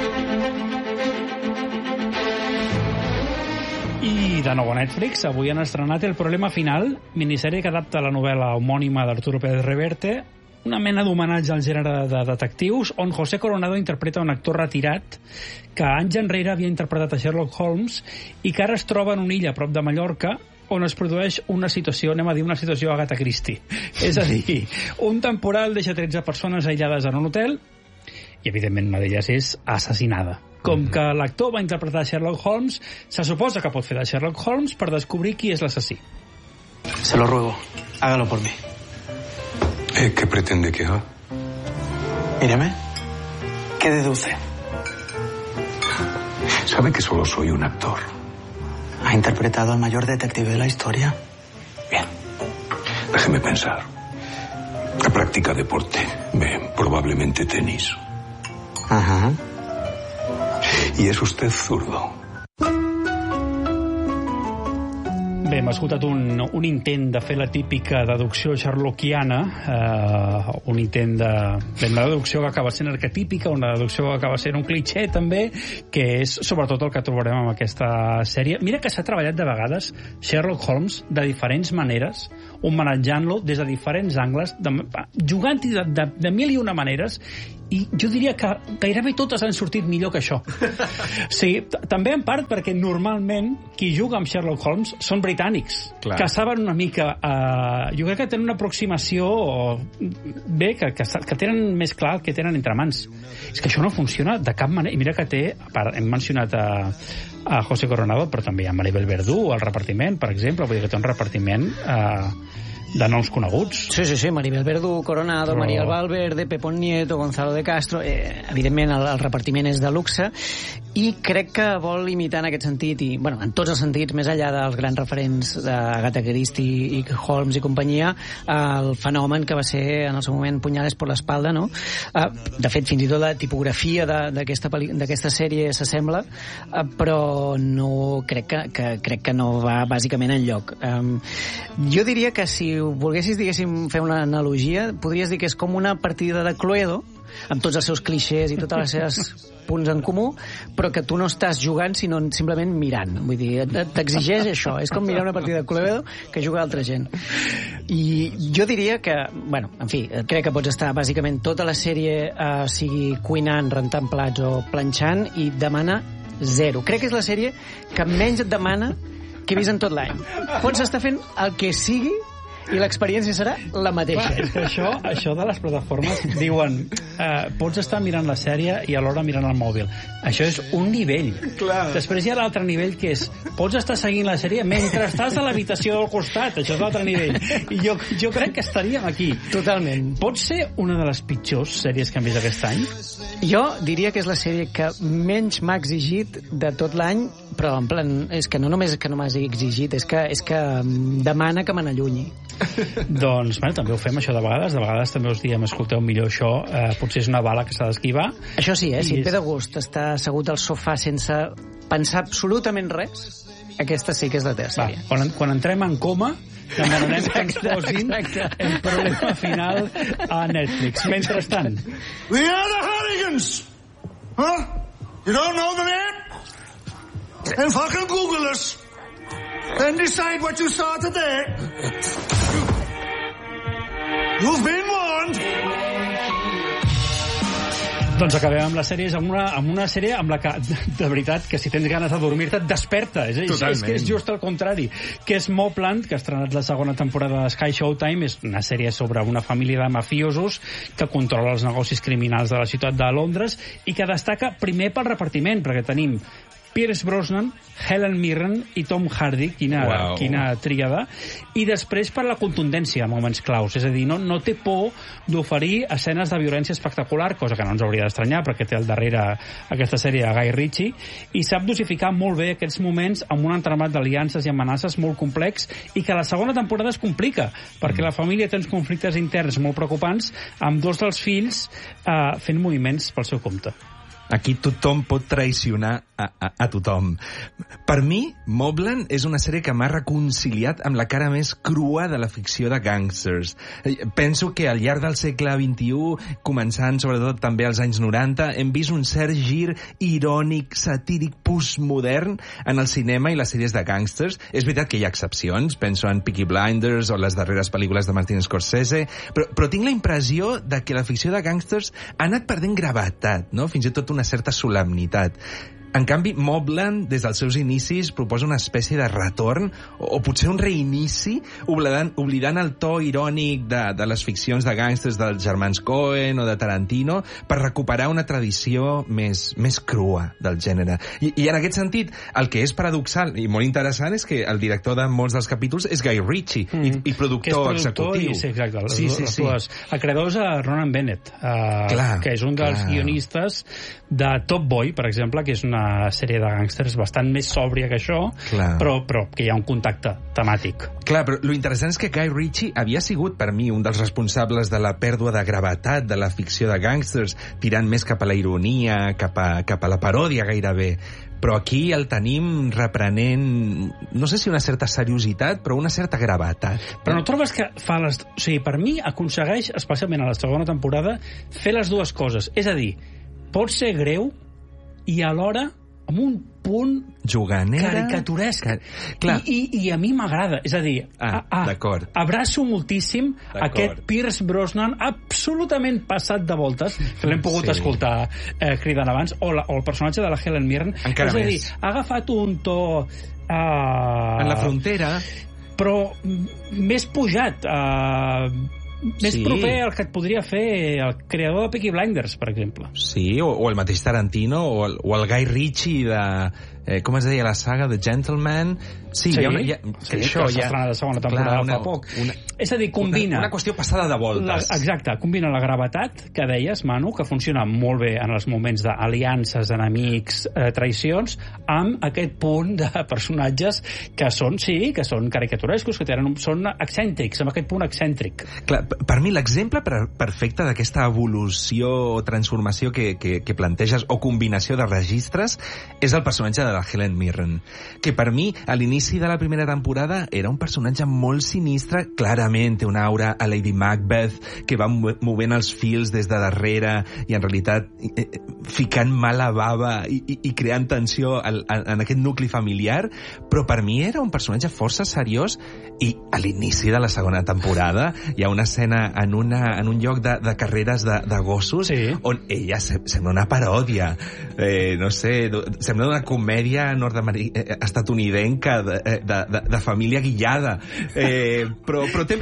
I de nou a Netflix, avui han estrenat El problema final, minissèrie que adapta la novel·la homònima d'Arturo Pérez Reverte, una mena d'homenatge al gènere de detectius, on José Coronado interpreta un actor retirat que anys enrere havia interpretat a Sherlock Holmes i que ara es troba en una illa a prop de Mallorca on es produeix una situació, anem a dir una situació Agatha Christie. És a dir, un temporal deixa 13 persones aïllades en un hotel i, evidentment, una d'elles és assassinada. Com que l'actor va interpretar Sherlock Holmes, se suposa que pot fer de Sherlock Holmes per descobrir qui és l'assassí. Se lo ruego, hágalo por mí. ¿Qué pretende que haga? Míreme. ¿Qué deduce? Sabe que solo soy un actor. ¿Ha interpretado al mayor detective de la historia? Bien. Déjeme pensar. Practica deporte. Ve, probablemente tenis. Ajá. Y es usted zurdo. Bé, hem escoltat un intent de fer la típica deducció sherlockiana, un intent de... una deducció que acaba sent arquetípica, una deducció que acaba sent un cliché, també, que és sobretot el que trobarem en aquesta sèrie. Mira que s'ha treballat de vegades Sherlock Holmes de diferents maneres, homenatjant-lo des de diferents angles, jugant-hi de mil i una maneres, i jo diria que gairebé totes han sortit millor que això. Sí, també en part perquè normalment qui juga amb Sherlock Holmes són britànics, que saben una mica... jo crec que tenen una aproximació bé, que tenen més clar el que tenen entre mans. És que això no funciona de cap manera. I mira que hem mencionat a José Coronado, però també hi ha Maribel Verdú al repartiment, per exemple. Vull dir que té un repartiment... de noms coneguts. Sí, Maribel Verdú, Coronado, María Valverde, Pepón Nieto, Gonzalo de Castro... evidentment, el repartiment és de luxe, i crec que vol imitar en aquest sentit, i bueno, en tots els sentits, més enllà dels grans referents d'Agatha Christie i Holmes i companyia, el fenomen que va ser en el seu moment Puñales por l'espalda, no? De fet, fins i tot la tipografia d'aquesta sèrie s'assembla, però no crec que no va bàsicament enlloc. Jo diria que si volguessis, diguéssim, fer una analogia, podries dir que és com una partida de Cluedo, amb tots els seus clixés i totes les seves punts en comú, però que tu no estàs jugant, sinó simplement mirant. Vull dir, t'exigeix això. És com mirar una partida de Cluedo que juga altra gent. I jo diria que, bueno, en fi, crec que pots estar bàsicament tota la sèrie, sigui cuinant, rentant plats o planxant, i demana zero. Crec que és la sèrie que menys et demana que he vist en tot l'any. Pots estar fent el que sigui i l'experiència serà la mateixa. És que això de les plataformes diuen, pots estar mirant la sèrie i alhora mirant el mòbil. Això és un nivell. Clar. Després hi ha l'altre nivell, que és pots estar seguint la sèrie mentre estàs a l'habitació del costat. Això és l'altre nivell. I jo crec que estaríem aquí. Totalment. Pot ser una de les pitjors sèries que hem vist aquest any? Jo diria que és la sèrie que menys m'ha exigit de tot l'any, però en plan, és que no només que no m'has exigit, és que demana que me n'allunyi. Doncs, bueno, també ho fem això de vegades també us diem, escolteu, millor això, potser és una bala que s'ha d'esquivar. Això sí, si et ve de gust estar assegut al sofà sense pensar absolutament res, aquesta sí que és la teva sèrie. Quan entrem en coma, demanarem que ens posin el problema final a Netflix. Mentrestant, We are the Harrigans! Huh? You don't know the name? Then fucking Google us. Then decide what you saw today. You've been warned. doncs acabem amb les sèries, amb una sèrie amb la que, de veritat, que si tens ganes de dormir-te, et desperta. És que és just el contrari. Que és Mobland, que ha estrenat la segona temporada de Sky Showtime. És una sèrie sobre una família de mafiosos que controla els negocis criminals de la ciutat de Londres i que destaca primer pel repartiment, perquè tenim Pierce Brosnan, Helen Mirren i Tom Hardy, quina tríada, i després per la contundència a moments claus, és a dir, no té por d'oferir escenes de violència espectacular, cosa que no ens hauria d'estranyar perquè té al darrere aquesta sèrie de Guy Ritchie, i sap dosificar molt bé aquests moments amb un entramat d'aliances i amenaces molt complex, i que la segona temporada es complica, perquè la família té uns conflictes interns molt preocupants, amb dos dels fills fent moviments pel seu compte. Aquí tothom pot traicionar a tothom. Per mi, Mobland és una sèrie que m'ha reconciliat amb la cara més crua de la ficció de gàngsters. Penso que al llarg del segle XXI, començant sobretot també als anys 90, hem vist un cert gir irònic, satíric, postmodern en el cinema i les sèries de gàngsters. És veritat que hi ha excepcions, penso en Peaky Blinders o les darreres pel·lícules de Martin Scorsese, però tinc la impressió de que la ficció de gàngsters ha anat perdent gravetat, no? Fins i tot una certa solemnitat. En canvi, Mobland, des dels seus inicis, proposa una espècie de retorn, o potser un reinici, oblidant el to irònic de les ficcions de gàngsters dels germans Coen o de Tarantino, per recuperar una tradició més crua del gènere. I en aquest sentit, el que és paradoxal i molt interessant és que el director de molts dels capítols és Guy Ritchie, i productor executiu. Sí, exacte. Les acreedors a Ronan Bennett, que és un dels guionistes de Top Boy, per exemple, que és una una sèrie de gàngsters bastant més sòbria que això, però que hi ha un contacte temàtic. Clar, però l'interessant és que Guy Ritchie havia sigut, per mi, un dels responsables de la pèrdua de gravetat de la ficció de gàngsters, tirant més cap a la ironia, cap a la paròdia gairebé. Però aquí el tenim reprenent, no sé si una certa seriositat, però una certa gravetat. Però no trobes que fa les... O sigui, per mi aconsegueix, especialment a la segona temporada, fer les dues coses. És a dir, pot ser greu i alhora amb un punt juganera, caricaturesc. I a mi m'agrada. És a dir, abraço moltíssim aquest Pierce Brosnan absolutament passat de voltes, que l'hem pogut escoltar cridant abans, o el personatge de la Helen Mirren. Encara és a dir, ha agafat un to... en la frontera. Però més pujat, més proper al que et podria fer el creador de Peaky Blinders, per exemple. Sí, o el mateix Tarantino, o el Guy Ritchie de... com es deia la saga, The Gentleman? Sí, sí, que això s'ha estrenat de segona temporada fa poc. És a dir, combina... Una qüestió passada de voltes. Exacte, combina la gravetat que deies, Manu, que funciona molt bé en els moments d'aliances, enemics, traïcions, amb aquest punt de personatges que són caricaturescos, que són excèntrics, amb aquest punt excèntric. Clar, per mi l'exemple perfecte d'aquesta evolució o transformació que planteges, o combinació de registres, és el personatge de la Helen Mirren, que per mi, a l'inici de la primera temporada, era un personatge molt sinistre, clarament té una aura a Lady Macbeth, que va movent els fils des de darrere i en realitat ficant mala bava i creant tensió en aquest nucli familiar, però per mi era un personatge força seriós. I a l'inici de la segona temporada hi ha una escena en un lloc de carreres de gossos, on ella sembla una paròdia, no sé, sembla una comèdia estatunidenca de família guillada, però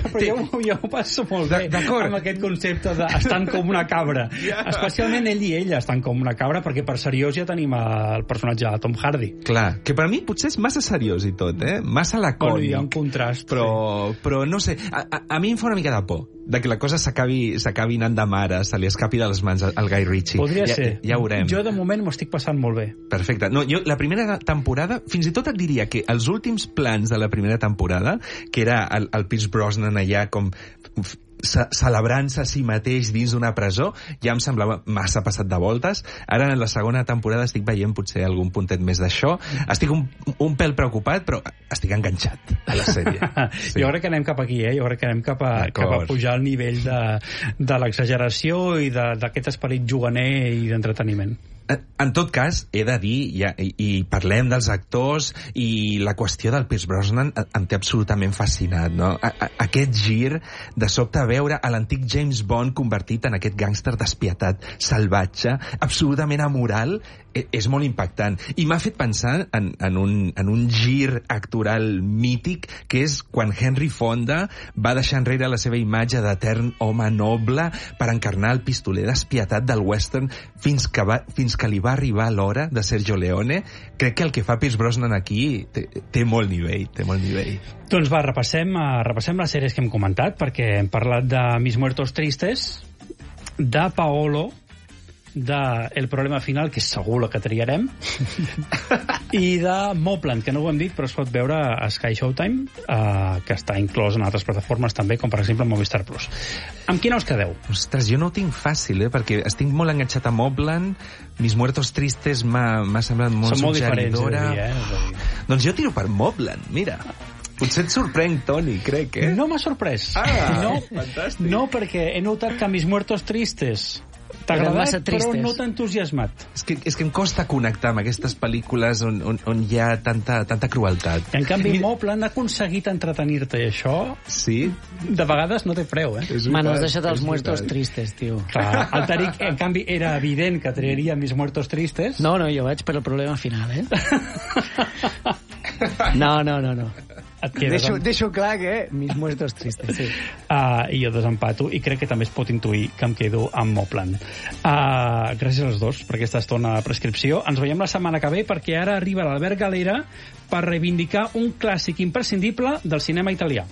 jo ho passo molt bé amb aquest concepte d'estan com una cabra, especialment ell i ella estan com una cabra, perquè per seriós ja tenim el personatge de Tom Hardy. Clar, que per mi potser és massa seriós i tot, massa lacònic. Hi ha un contrast. Però no sé, a mi em fa una mica de por de que la cosa s'acabi anant de mare, se li escapi de les mans al Guy Ritchie. Podria ser. Ja ho veurem. Jo de moment m'ho estic passant molt bé. Perfecte. No, jo la primera temporada, fins i tot et diria que els últims plans de la primera temporada, que era el Pierce Brosnan allà com celebrant-se a si mateix dins d'una presó, ja em semblava massa passat de voltes. Ara en la segona temporada estic veient potser algun puntet més d'això. Estic un pèl preocupat, però estic enganxat a la sèrie. Sí. Jo crec que anem cap aquí, jo crec que anem cap a pujar el nivell de l'exageració i d'aquest esperit juganer i d'entreteniment. En tot cas, he de dir, i parlem dels actors, i la qüestió del Pierce Brosnan em té absolutament fascinat, no? Aquest gir de sobte veure a l'antic James Bond convertit en aquest gàngster despietat, salvatge, absolutament amoral, és molt impactant. I m'ha fet pensar en un gir actoral mític, que és quan Henry Fonda va deixar enrere la seva imatge d'etern home noble per encarnar el pistoler despietat del western fins que li va arribar l'hora de Sergio Leone. Crec que el que fa Pierce Brosnan aquí té molt nivell, Doncs va, repassem les sèries que hem comentat, perquè hem parlat de Mis Muertos Tristes, de Paolo, de El Problema Final, que és segur la que triarem, i de Mobland, que no ho hem dit, però es pot veure a Sky Showtime, que està inclòs en altres plataformes també, com per exemple Movistar Plus. Amb quina us quedeu? Ostres, jo no ho tinc fàcil, perquè estic molt enganxat a Mobland. Mis Muertos Tristes m'ha semblat molt suggeridora. Doncs jo tiro per Mobland, mira. Potser et sorprenc, Toni, crec, No m'ha sorprès. Fantàstic. No, perquè he notat que Mis Muertos Tristes t'ha agradat, però no t'ha entusiasmat. És que em costa connectar amb aquestes pel·lícules on hi ha tanta crueltat. I en canvi Mobland ha aconseguit entretenir-te, i això de vegades no té preu, Manu, has deixat els Muertos Tristes, tio. Clar, el Tariq, en canvi, era evident que triaria Mis Muertos Tristes. No, jo vaig per El Problema Final, No. Deixo clar que Mis Muertos Tristes, sí. I jo desempato, i crec que també es pot intuir que em quedo amb Mobland. Gràcies als dos per aquesta estona de prescripció. Ens veiem la setmana que ve, perquè ara arriba l'Albert Galera per reivindicar un clàssic imprescindible del cinema italià.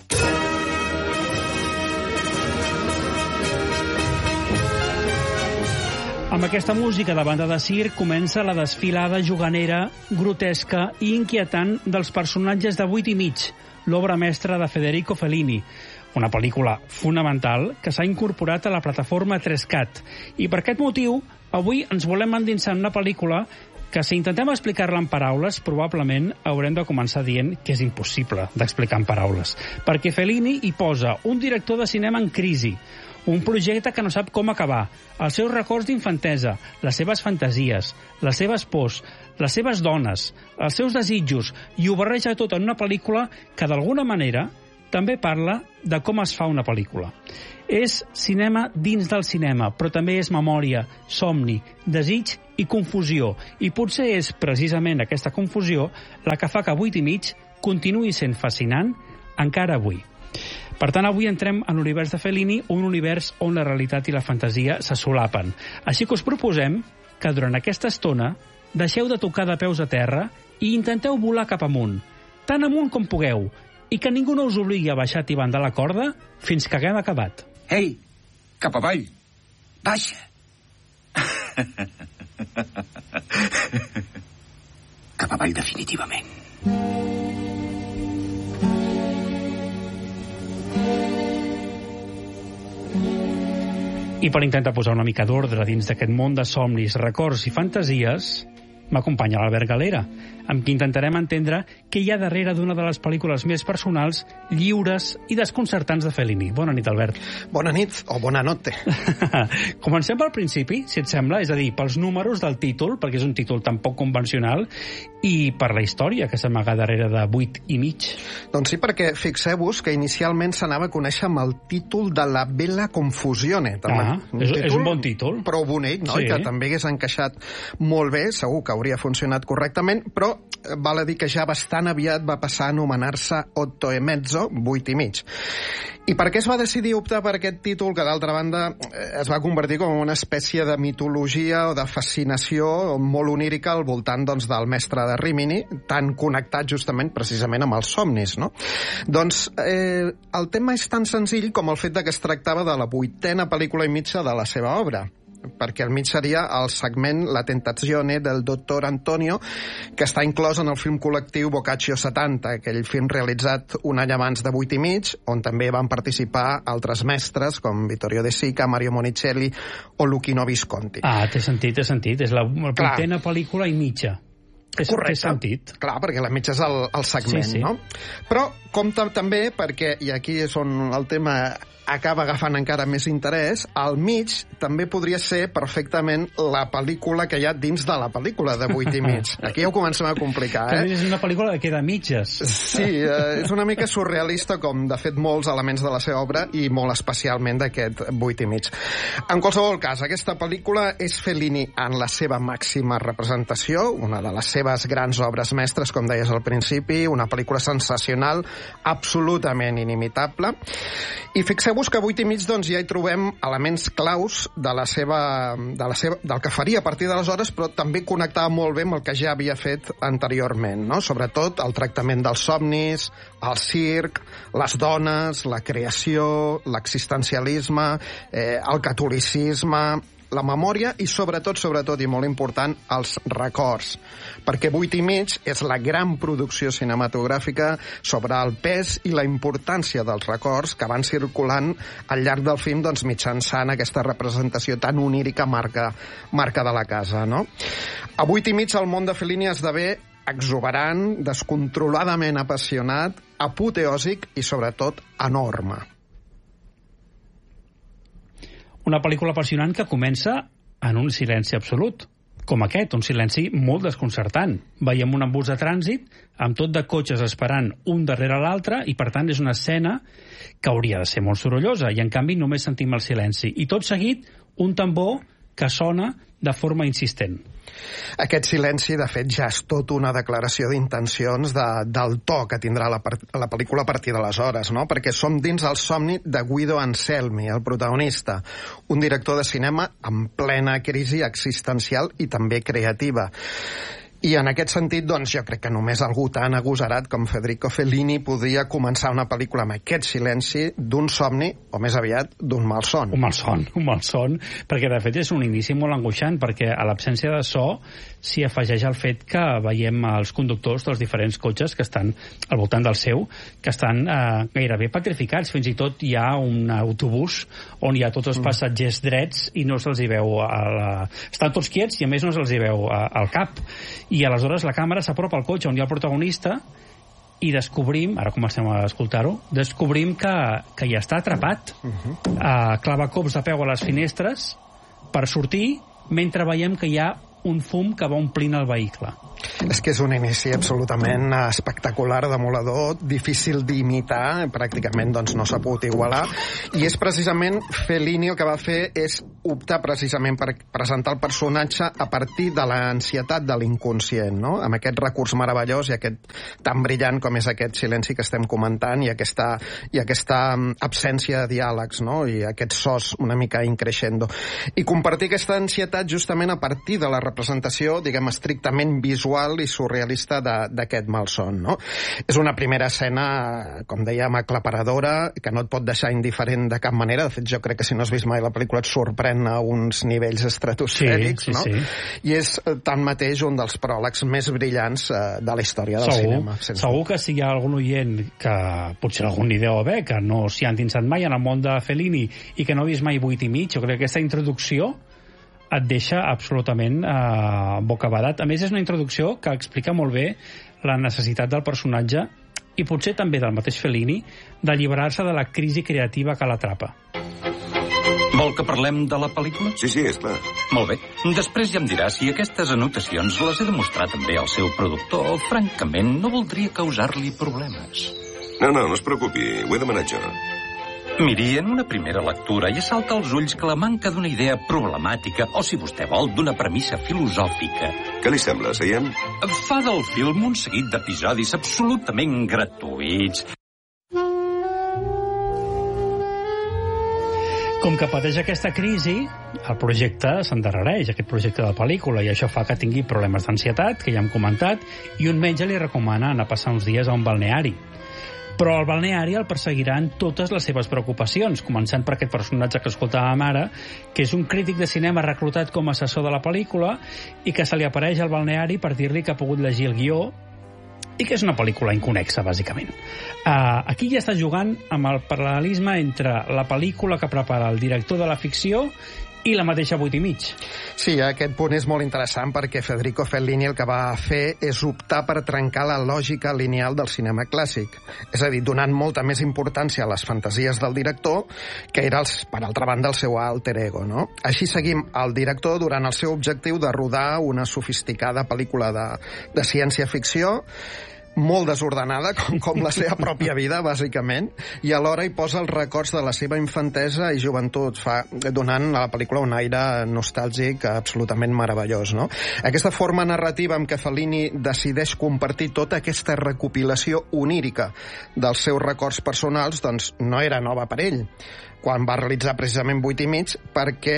Amb Amb aquesta música de banda de circ comença la desfilada juganera, grotesca i inquietant dels personatges de 8 i mig, l'obra mestra de Federico Fellini, una pel·lícula fonamental que s'ha incorporat a la plataforma 3CAT. I per aquest motiu, avui ens volem endinsar en una pel·lícula que si intentem explicar-la en paraules, probablement haurem de començar dient que és impossible d'explicar en paraules, perquè Fellini hi posa un director de cinema en crisi, un projecte que no sap com acabar, els seus records d'infantesa, les seves fantasies, les seves pors, les seves dones, els seus desitjos, i ho barreja tot en una pel·lícula que d'alguna manera també parla de com es fa una pel·lícula. És cinema dins del cinema, però també és memòria, somni, desig i confusió. I potser és precisament aquesta confusió la que fa que 8 i mig continuï sent fascinant encara avui. Per tant, avui entrem en l'univers de Fellini, un univers on la realitat i la fantasia se solapen. Així que us proposem que durant aquesta estona deixeu de tocar de peus a terra i intenteu volar cap amunt, tan amunt com pugueu, i que ningú no us obligui a baixar tibant de la corda fins que haguem acabat. Ei, cap avall. Baixa. Cap avall definitivament. I per intentar posar una mica d'ordre dins d'aquest món de somnis, records i fantasies, m'acompanya l'Albert Galera, amb qui intentarem entendre què hi ha darrere d'una de les pel·lícules més personals, lliures i desconcertants de Fellini. Bona nit, Albert. Bona nit, o bona notte. Comencem pel principi, si et sembla, és a dir, pels números del títol, perquè és un títol tan poc convencional, i per la història que s'amaga darrere de 8 i mig. Doncs sí, perquè fixeu-vos que inicialment s'anava a conèixer amb el títol de La Bella Confusione. És un bon títol. Prou bonic, no? Sí. I que també hagués encaixat molt bé, segur que hauria funcionat correctament, però val a dir que ja bastant aviat va passar a anomenar-se Otto e Mezzo, 8 i mig. I per què es va decidir optar per aquest títol, que d'altra banda es va convertir com una espècie de mitologia o de fascinació molt onírica al voltant doncs, del mestre de Rimini, tan connectat justament precisament amb els somnis, no? Doncs el tema és tan senzill com el fet de que es tractava de la 8a pel·lícula i mitja de la seva obra, perquè al mig seria el segment La tentazione del dottor Antonio, que està inclòs en el film col·lectiu Boccaccio 70, aquell film realitzat un any abans de 8 i mig, on també van participar altres mestres com Vittorio De Sica, Mario Monicelli o Luchino Visconti. Té sentit. És la 8a pel·lícula i mitja. Correcte. Té sentit. Clar, perquè la mitja és el segment, sí. No? Però compta també perquè, i aquí és on el tema acaba agafant encara més interès, al mig també podria ser perfectament la pel·lícula que hi ha dins de la pel·lícula de 8 i mig. Aquí ja ho comencem a complicar, És una pel·lícula que queda a mitges. Sí, és una mica surrealista, com de fet molts elements de la seva obra, i molt especialment d'aquest 8 i mig. En qualsevol cas, aquesta pel·lícula és Fellini en la seva màxima representació, una de les seves grans obres mestres, com deies al principi, una pel·lícula sensacional, absolutament inimitable. I fixeu-vos que a 8 i mig doncs, ja hi trobem elements claus del que faria a partir d'aleshores, però també connectava molt bé amb el que ja havia fet anteriorment, no? Sobretot el tractament dels somnis, el circ, les dones, la creació, l'existencialisme, el catolicisme, la memòria i sobretot, i molt important, els records. Perquè 8 i mig és la gran producció cinematogràfica sobre el pes i la importància dels records que van circulant al llarg del film doncs, mitjançant aquesta representació tan onírica marca de la casa, no? A 8 i mig el món de Fellini esdevé exuberant, descontroladament apassionat, apoteòsic i sobretot enorme. Una pel·lícula apassionant que comença en un silenci absolut, com aquest, un silenci molt desconcertant. Veiem un embús de trànsit amb tot de cotxes esperant un darrere l'altre i, per tant, és una escena que hauria de ser molt sorollosa i, en canvi, només sentim el silenci. I tot seguit, un tambor que sona de forma insistent. Aquest silenci, de fet, ja és tot una declaració d'intencions del to que tindrà la pel·lícula a partir d'aleshores, no? Perquè som dins el somni de Guido Anselmi, el protagonista, un director de cinema en plena crisi existencial i també creativa. I en aquest sentit, doncs, jo crec que només algú tan agosarat com Federico Fellini podria començar una pel·lícula amb aquest silenci d'un somni, o més aviat, d'un malson. Un malson, perquè de fet és un inici molt angoixant, perquè a l'absència de so s'hi afegeix el fet que veiem els conductors dels diferents cotxes que estan al voltant del seu, que estan gairebé petrificats. Fins i tot hi ha un autobús on hi ha tots els passatgers drets i no se'ls hi veu estan tots quiets i a més no se'ls hi veu al cap. I aleshores la càmera s'apropa al cotxe on hi ha el protagonista i descobrim, ara comencem a escoltar-ho, descobrim que ja està atrapat. Clava cops de peu a les finestres per sortir mentre veiem que hi ha un fum que va omplint el vehicle. És que és un inici absolutament espectacular, demoledor, difícil d'imitar, pràcticament doncs, no s'ha pogut igualar, i és precisament Fellini el que va fer és optar precisament per presentar el personatge a partir de l'ansietat de l'inconscient, no? Amb aquest recurs meravellós i aquest tan brillant com és aquest silenci que estem comentant i aquesta absència de diàlegs, no? I aquests sos una mica increixendo. I compartir aquesta ansietat justament a partir de la representació, diguem, estrictament visual i surrealista d'aquest malson, no? És una primera escena, com dèiem, aclaparadora, que no et pot deixar indiferent de cap manera. De fet, jo crec que si no has vist mai la pel·lícula et sorprèn a uns nivells estratosfèrics, no? I és tanmateix un dels pròlegs més brillants de la història del cinema. Segur que si hi ha algun oient que potser algun ni deu haver, que no s'hi ha endinsat mai en el món de Fellini i que no ha vist mai 8 i mig, jo crec que aquesta introducció et deixa absolutament bocabadat. A més, és una introducció que explica molt bé la necessitat del personatge i potser també del mateix Fellini d'alliberar-se de la crisi creativa que l'atrapa. Vol que parlem de la pel·lícula? Sí, esclar. Molt bé. Després ja em dirà si aquestes anotacions les he de mostrar també al seu productor. Francament, no voldria causar-li problemes. No es preocupi. Ho he demanat jo. Miri, en una primera lectura ja salta als ulls que la manca d'una idea problemàtica, o si vostè vol, d'una premissa filosòfica. Què li sembla? Seiem? Fa del film un seguit d'episodis absolutament gratuïts. Com que pateix aquesta crisi, el projecte s'endarrereix, aquest projecte de pel·lícula, i això fa que tingui problemes d'ansietat, que ja hem comentat, i un metge li recomana anar a passar uns dies a un balneari. Però el balneari el perseguiran totes les seves preocupacions, començant per aquest personatge que escoltàvem ara, que és un crític de cinema reclutat com a assessor de la pel·lícula i que se li apareix al balneari per dir-li que ha pogut llegir el guió i que és una pel·lícula inconexa, bàsicament. Aquí ja està jugant amb el paral·lelisme entre la pel·lícula que prepara el director de la ficció i la mateixa 8 i mig. Sí, aquest punt és molt interessant perquè Federico Fellini el que va fer és optar per trencar la lògica lineal del cinema clàssic. És a dir, donant molta més importància a les fantasies del director, que era, per altra banda, el seu alter ego, no? Així seguim el director durant el seu objectiu de rodar una sofisticada pel·lícula de ciència-ficció molt desordenada, com la seva pròpia vida, bàsicament, i alhora hi posa els records de la seva infantesa i joventut, donant a la pel·lícula un aire nostàlgic absolutament meravellós, no? Aquesta forma narrativa amb què Fellini decideix compartir tota aquesta recopilació onírica dels seus records personals, doncs no era nova per ell quan va realitzar precisament 8 i mig, perquè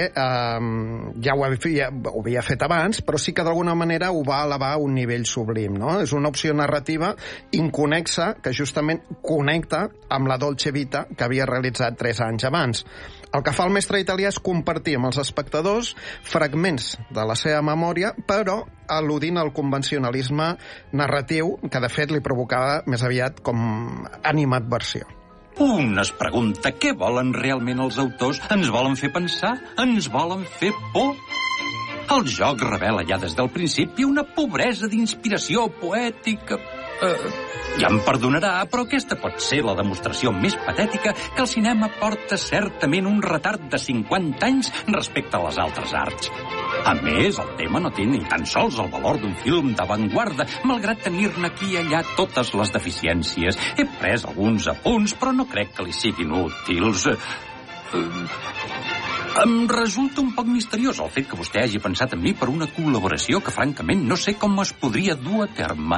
ja ho havia fet abans, però sí que d'alguna manera ho va elevar a un nivell sublim, no? És una opció narrativa inconexa que justament connecta amb la Dolce Vita que havia realitzat 3 anys abans. El que fa el mestre italià és compartir amb els espectadors fragments de la seva memòria, però al·ludint al convencionalisme narratiu que de fet li provocava més aviat com animadversió. Un es pregunta què volen realment els autors? Ens volen fer pensar? Ens volen fer por? El joc revela ja des del principi una pobresa d'inspiració poètica. Ja em perdonarà, però aquesta pot ser la demostració més patètica que el cinema porta certament un retard de 50 anys respecte a les altres arts. A més, el tema no té ni tan sols el valor d'un film d'avantguarda, malgrat tenir-ne aquí i allà totes les deficiències. He pres alguns apunts, però no crec que li siguin útils. Em resulta un poc misteriós el fet que vostè hagi pensat en mi per una col·laboració que, francament, no sé com es podria dur a terme.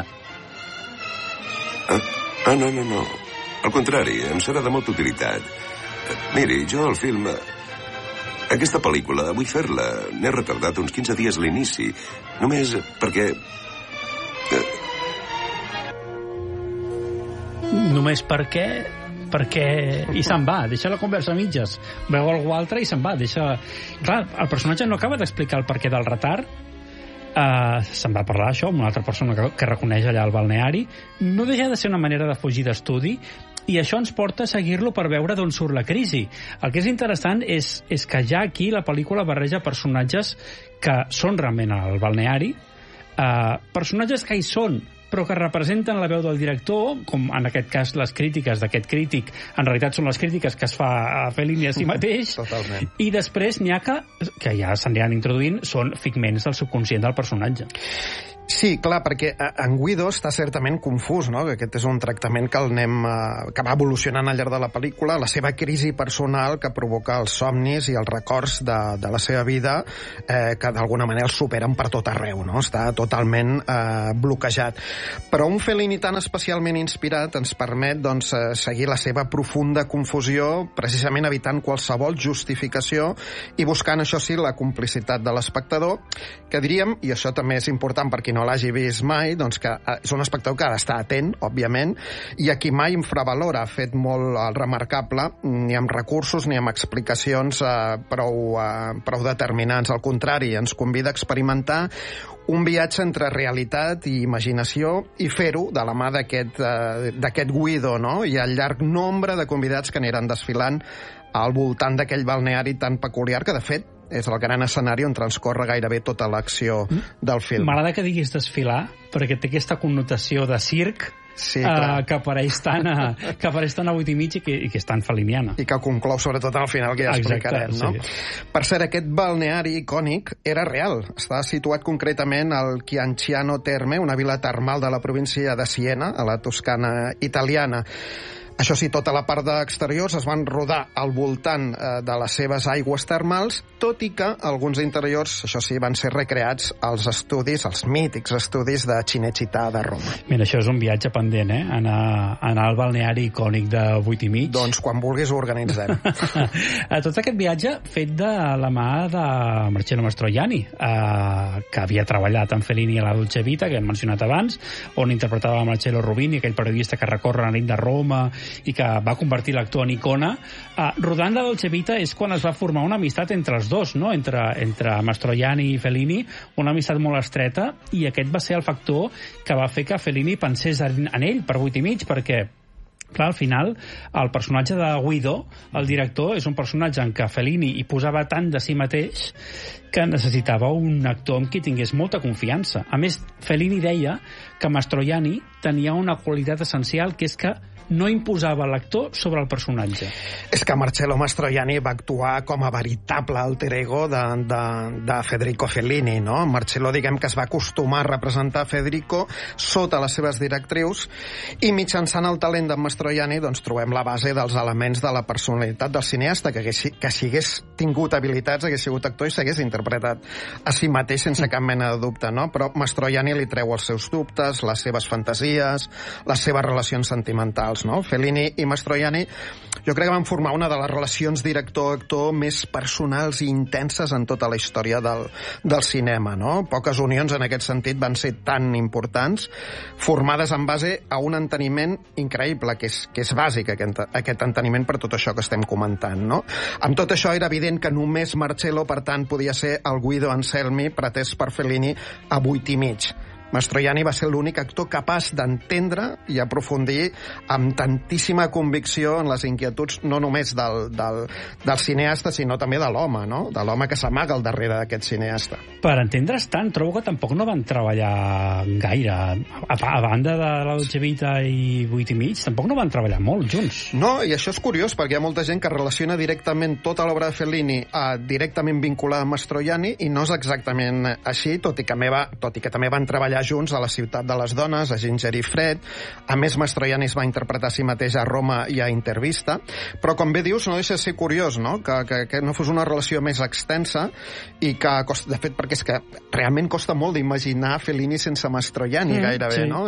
No. Al contrari, em serà de molta utilitat. Miri, jo el film... Aquesta pel·lícula, vull fer-la. N'he retardat uns 15 dies l'inici. Només perquè Només perquè i se'n va, deixa la conversa a mitges, veu algú altre i se'n va, clar, el personatge no acaba d'explicar el perquè del retard, se'n va parlar això amb una altra persona que reconeix allà al balneari, no deixa de ser una manera de fugir d'estudi, i això ens porta a seguir-lo per veure d'on surt la crisi. El que és interessant és que ja aquí la pel·lícula barreja personatges que són realment al balneari, personatges que hi són, però que representen la veu del director, com en aquest cas les crítiques d'aquest crític, en realitat són les crítiques que es fa a Fellini a si mateix. Totalment. I després n'hi ha que ja s'aniran introduint, són figments del subconscient del personatge. Sí, clar, perquè en Guido està certament confús, no? Aquest és un tractament que que va evolucionant al llarg de la pel·lícula, la seva crisi personal que provoca els somnis i els records de la seva vida, que d'alguna manera els superen per tot arreu, no? Està totalment bloquejat. Però un Fellini tan especialment inspirat ens permet, doncs, seguir la seva profunda confusió, precisament evitant qualsevol justificació i buscant, això sí, la complicitat de l'espectador, que diríem, i això també és important per qui no l'hagi vist mai, doncs que és un espectador que ha d'estar atent, òbviament, i a qui mai infravalora, ha fet molt remarcable, ni amb recursos ni amb explicacions prou determinants. Al contrari, ens convida a experimentar un viatge entre realitat i imaginació i fer-ho de la mà d'aquest Guido, no? I el llarg nombre de convidats que aniran desfilant al voltant d'aquell balneari tan peculiar que, de fet, és el gran escenari on transcorre gairebé tota l'acció del film. M'agrada que diguis desfilar, perquè té aquesta connotació de circ, sí, que apareix tant a 8 i mig i que és tan feliniana. I que conclou sobretot al final, que ja explicarem, no? Sí. Per cert, aquest balneari icònic era real. Està situat concretament al Chianciano Terme, una vila termal de la província de Siena, a la Toscana italiana. Això sí, tota la part d'exteriors es van rodar al voltant de les seves aigües termals, tot i que alguns interiors, això sí, van ser recreats als estudis, els mítics estudis de Cinecittà de Roma. Mira, això és un viatge pendent, anar al balneari icònic de 8 i mig. Doncs quan vulguis ho organitzem. Tot aquest viatge fet de la mà de Marcello Mastroianni, que havia treballat amb Fellini a la Dolce Vita, que hem mencionat abans, on interpretava Marcello Rubini, aquell periodista que recorre la nit de Roma i que va convertir l'actor en icona. Rodant la Dolce Vita és quan es va formar una amistat entre els dos, no? entre Mastroianni i Fellini, una amistat molt estreta, i aquest va ser el factor que va fer que Fellini pensés en ell per 8 i mig, perquè clar, al final, el personatge de Guido, el director, és un personatge en què Fellini hi posava tant de si mateix que necessitava un actor amb qui tingués molta confiança. A més, Fellini deia que Mastroianni tenia una qualitat essencial, que és que no imposava l'actor sobre el personatge. És que Marcello Mastroianni va actuar com a veritable alter ego de Federico Fellini, no? Marcello, diguem que es va acostumar a representar Federico sota les seves directrius, i mitjançant el talent de Mastroianni doncs trobem la base dels elements de la personalitat del cineasta, que si hagués tingut habilitats hagués sigut actor i s'hagués interpretat a si mateix sense cap mena de dubte, no? Però Mastroianni li treu els seus dubtes, les seves fantasies, les seves relacions sentimentals, no? Fellini i Mastroianni jo crec que van formar una de les relacions director-actor més personals i intenses en tota la història del cinema, no? Poques unions en aquest sentit van ser tan importants, formades en base a un enteniment increïble, que és bàsic aquest enteniment per tot això que estem comentant, no? Amb tot això era evident que només Marcello, per tant, podia ser el Guido Anselmi pretès per Fellini a 8 i mig. Mastroianni va ser l'únic actor capaç d'entendre i aprofundir amb tantíssima convicció en les inquietuds no només del cineasta, sinó també de l'home, no? De l'home que s'amaga al darrere d'aquest cineasta. Per entendre's tant, trobo que tampoc no van treballar gaire. A banda de la Dolce Vita i 8 i mig, tampoc no van treballar molt junts. No, i això és curiós, perquè hi ha molta gent que relaciona directament tota l'obra de Fellini directament vinculada a Mastroianni, i no és exactament així, tot i que també van treballar junts a la Ciutat de les Dones, a Ginger i Fred. A més, Mastroianni es va interpretar a si mateix a Roma i a Intervista, però com bé dius, no deixa de ser curiós, no? Que no fos una relació més extensa, i que, de fet, perquè és que realment costa molt d'imaginar Fellini sense Mastroianni, gairebé, sí. No?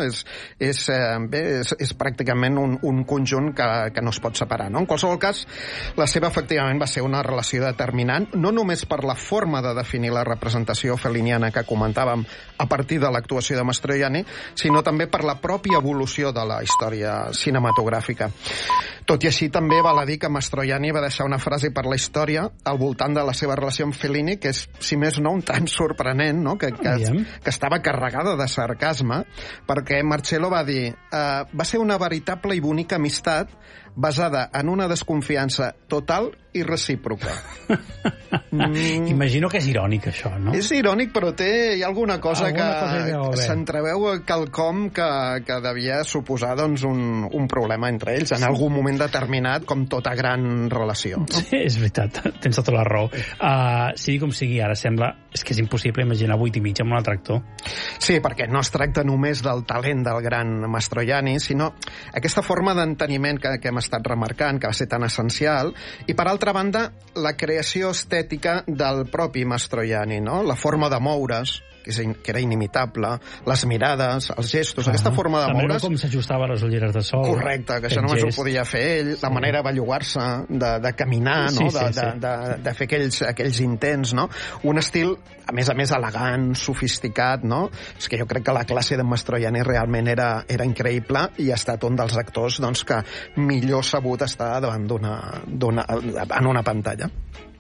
És pràcticament un conjunt que no es pot separar, no? En qualsevol cas, la seva efectivament va ser una relació determinant, no només per la forma de definir la representació felliniana que comentàvem a partir de l'actuació l'actuació de Mastroianni, sinó també per la pròpia evolució de la història cinematogràfica. Tot i així, també val a dir que Mastroianni va deixar una frase per la història al voltant de la seva relació amb Fellini, que és, si més no, un tant sorprenent, no? que estava carregada de sarcasme, perquè Marcello va dir va ser una veritable i bonica amistat basada en una desconfiança total i recíproca. Imagino que és irònic, això, no? És irònic, però hi ha alguna cosa que s'entreveu quelcom que devia suposar doncs, un problema entre ells en algun moment determinat, com tota gran relació. No? Sí, és veritat, tens tota la raó. Sigui com sigui, ara sembla que és impossible imaginar 8 i mig amb un altre actor. Sí, perquè no es tracta només del talent del gran Mastroianni, sinó aquesta forma d'enteniment que hem estat remarcant, que va ser tan essencial, i per altra banda, la creació estètica del propi Mastroianni, no? La forma de moure's, que era inimitable, les mirades, els gestos, aquesta forma de moure's... També com s'ajustava les ulleres de sol. Correcte, que això només ho podia fer ell, la manera de bellugar-se, de caminar, no? De fer aquells intents, no? Un estil, a més, elegant, sofisticat, no? És que jo crec que la classe de Mastroianni realment era increïble i ha estat un dels actors doncs, que millor sabut estar davant en una pantalla.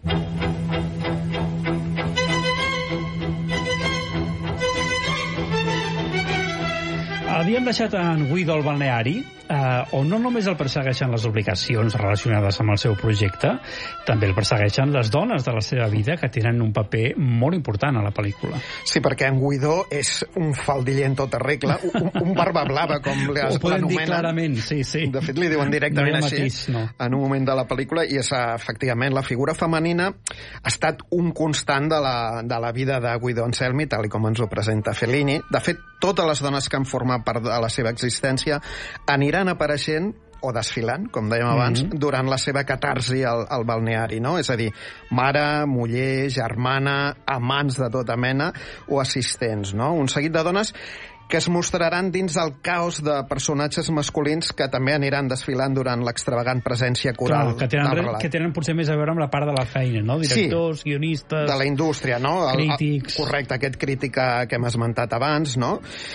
Havíem deixat en Guido al balneari, on no només el persegueixen les obligacions relacionades amb el seu projecte, també el persegueixen les dones de la seva vida, que tenen un paper molt important a la pel·lícula. Sí, perquè en Guido és un faldiller en tota regla, un barba blava, com l'anomenen. Ho podem dir clarament, sí. De fet, li diuen directament així, en un moment de la pel·lícula, i és, efectivament, la figura femenina ha estat un constant de la vida de Guido Anselmi, tal com ens ho presenta Fellini. De fet, totes les dones que han format part de la seva existència aniran apareixent o desfilant, com dèiem abans, durant la seva catarsi al balneari, no? És a dir, mare, muller, germana, amants de tota mena o assistents, no? Un seguit de dones que es mostraran dins el caos de personatges masculins que també aniran desfilant durant l'extravagant presència coral del relat. Que tenen potser més a veure amb la part de la feina, no? Directors, guionistes... De la indústria, no? Crítics... Correcte, aquest crític que hem esmentat abans, no?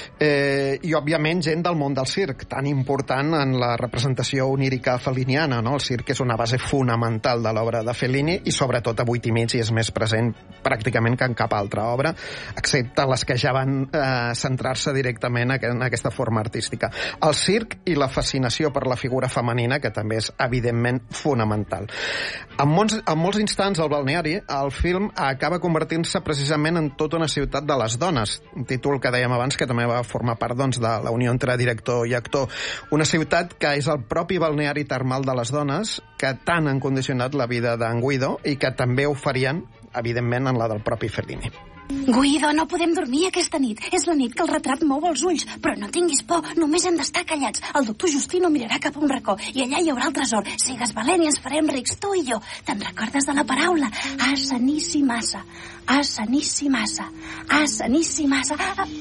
I, òbviament, gent del món del circ, tan important en la representació onírica felliniana, no? El circ és una base fonamental de l'obra de Fellini i, sobretot, a 8 i mig, i és més present pràcticament que en cap altra obra, excepte les que ja van centrar-se directament en aquesta forma artística. El circ i la fascinació per la figura femenina, que també és, evidentment, fonamental. En molts instants al balneari, el film acaba convertint-se precisament en tota una ciutat de les dones, un títol que dèiem abans que també va formar part doncs, de la unió entre director i actor. Una ciutat que és el propi balneari termal de les dones, que tant han condicionat la vida d'en Guido i que també ho farien, evidentment, en la del propi Fellini. Guido, no podem dormir aquesta nit. És la nit que el retrat mou els ulls. Però no tinguis por, només hem d'estar callats. El doctor Justino mirarà cap a un racó i allà hi haurà el tresor. Sigues valent i ens farem rics, tu i jo. Te'n recordes de la paraula? A sanissimassa. A sanissimassa. A sanissimassa.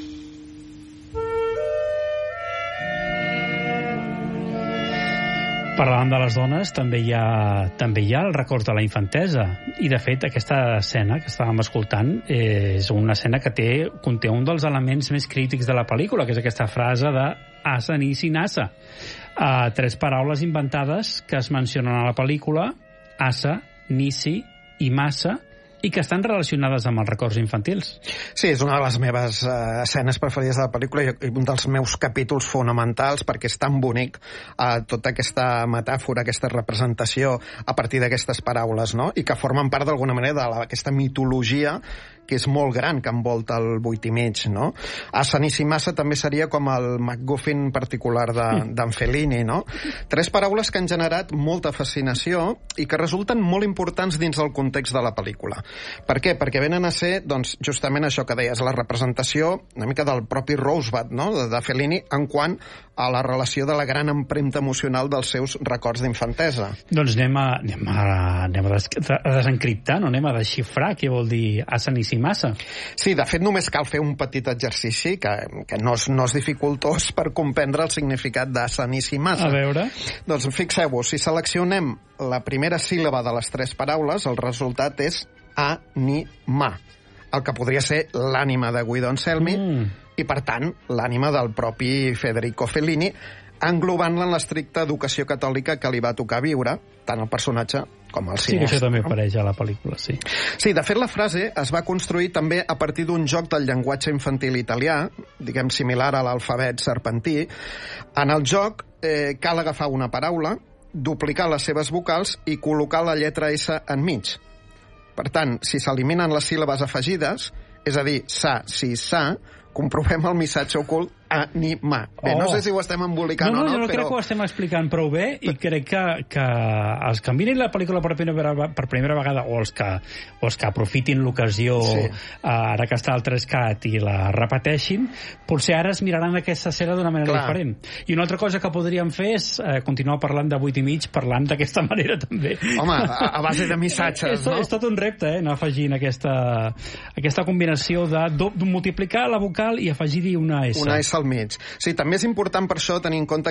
Parlant de les dones, també hi ha el record de la infantesa. I, de fet, aquesta escena que estàvem escoltant és una escena que conté un dels elements més crítics de la pel·lícula, que és aquesta frase de asa, nisi, nasa. 3 paraules inventades que es mencionen a la pel·lícula, asa, nisi i massa, i que estan relacionades amb els records infantils. Sí, és una de les meves escenes preferides de la pel·lícula i un dels meus capítols fonamentals, perquè és tan bonic tota aquesta metàfora, aquesta representació a partir d'aquestes paraules, no? I que formen part d'alguna manera d'aquesta mitologia que és molt gran, que envolta el 8 i mig, no? A Sanissimassa també seria com el MacGuffin particular d'en Fellini, no? 3 paraules que han generat molta fascinació i que resulten molt importants dins del context de la pel·lícula. Per què? Perquè venen a ser, doncs, justament això que deies, la representació una mica del propi Rosebud, no?, de Fellini, en quant a la relació de la gran empremta emocional dels seus records d'infantesa. Doncs anem a desencriptar, no? Anem a desxifrar què vol dir a Sanissimassa. Sí, de fet només cal fer un petit exercici que no és dificultós per comprendre el significat de Sanissimassa. A veure... Doncs fixeu-vos, si seleccionem la primera síl·laba de les 3 paraules, el resultat és a-ni-ma. el que podria ser l'ànima de Guido Anselmi i, per tant, l'ànima del propi Federico Fellini, englobant-la en l'estricta educació catòlica que li va tocar viure, tant el personatge com el cineasta. Sí, això també apareix a la pel·lícula, sí. Sí, de fet, la frase es va construir també a partir d'un joc del llenguatge infantil italià, diguem similar a l'alfabet serpentí. En el joc cal agafar una paraula, duplicar les seves vocals i col·locar la lletra S enmig. Per tant, si s'eliminen les síl·labes afegides, és a dir, sa, si, sa, comprovem el missatge ocult ànima. Bé, no sé si ho estem embolicant o no, jo no crec que ho estem explicant prou bé i crec que els que mirin la pel·lícula per primera vegada o els que aprofitin l'ocasió ara que està al 3CAT i la repeteixin, potser ara es miraran aquesta escena d'una manera diferent. I una altra cosa que podríem fer és continuar parlant de 8 i mig, parlant d'aquesta manera també. Home, a base de missatges, no? És tot un repte, anar afegint aquesta combinació de multiplicar la vocal i afegir-hi una S. Una S al mig. Sí, també és important per això tenir en compte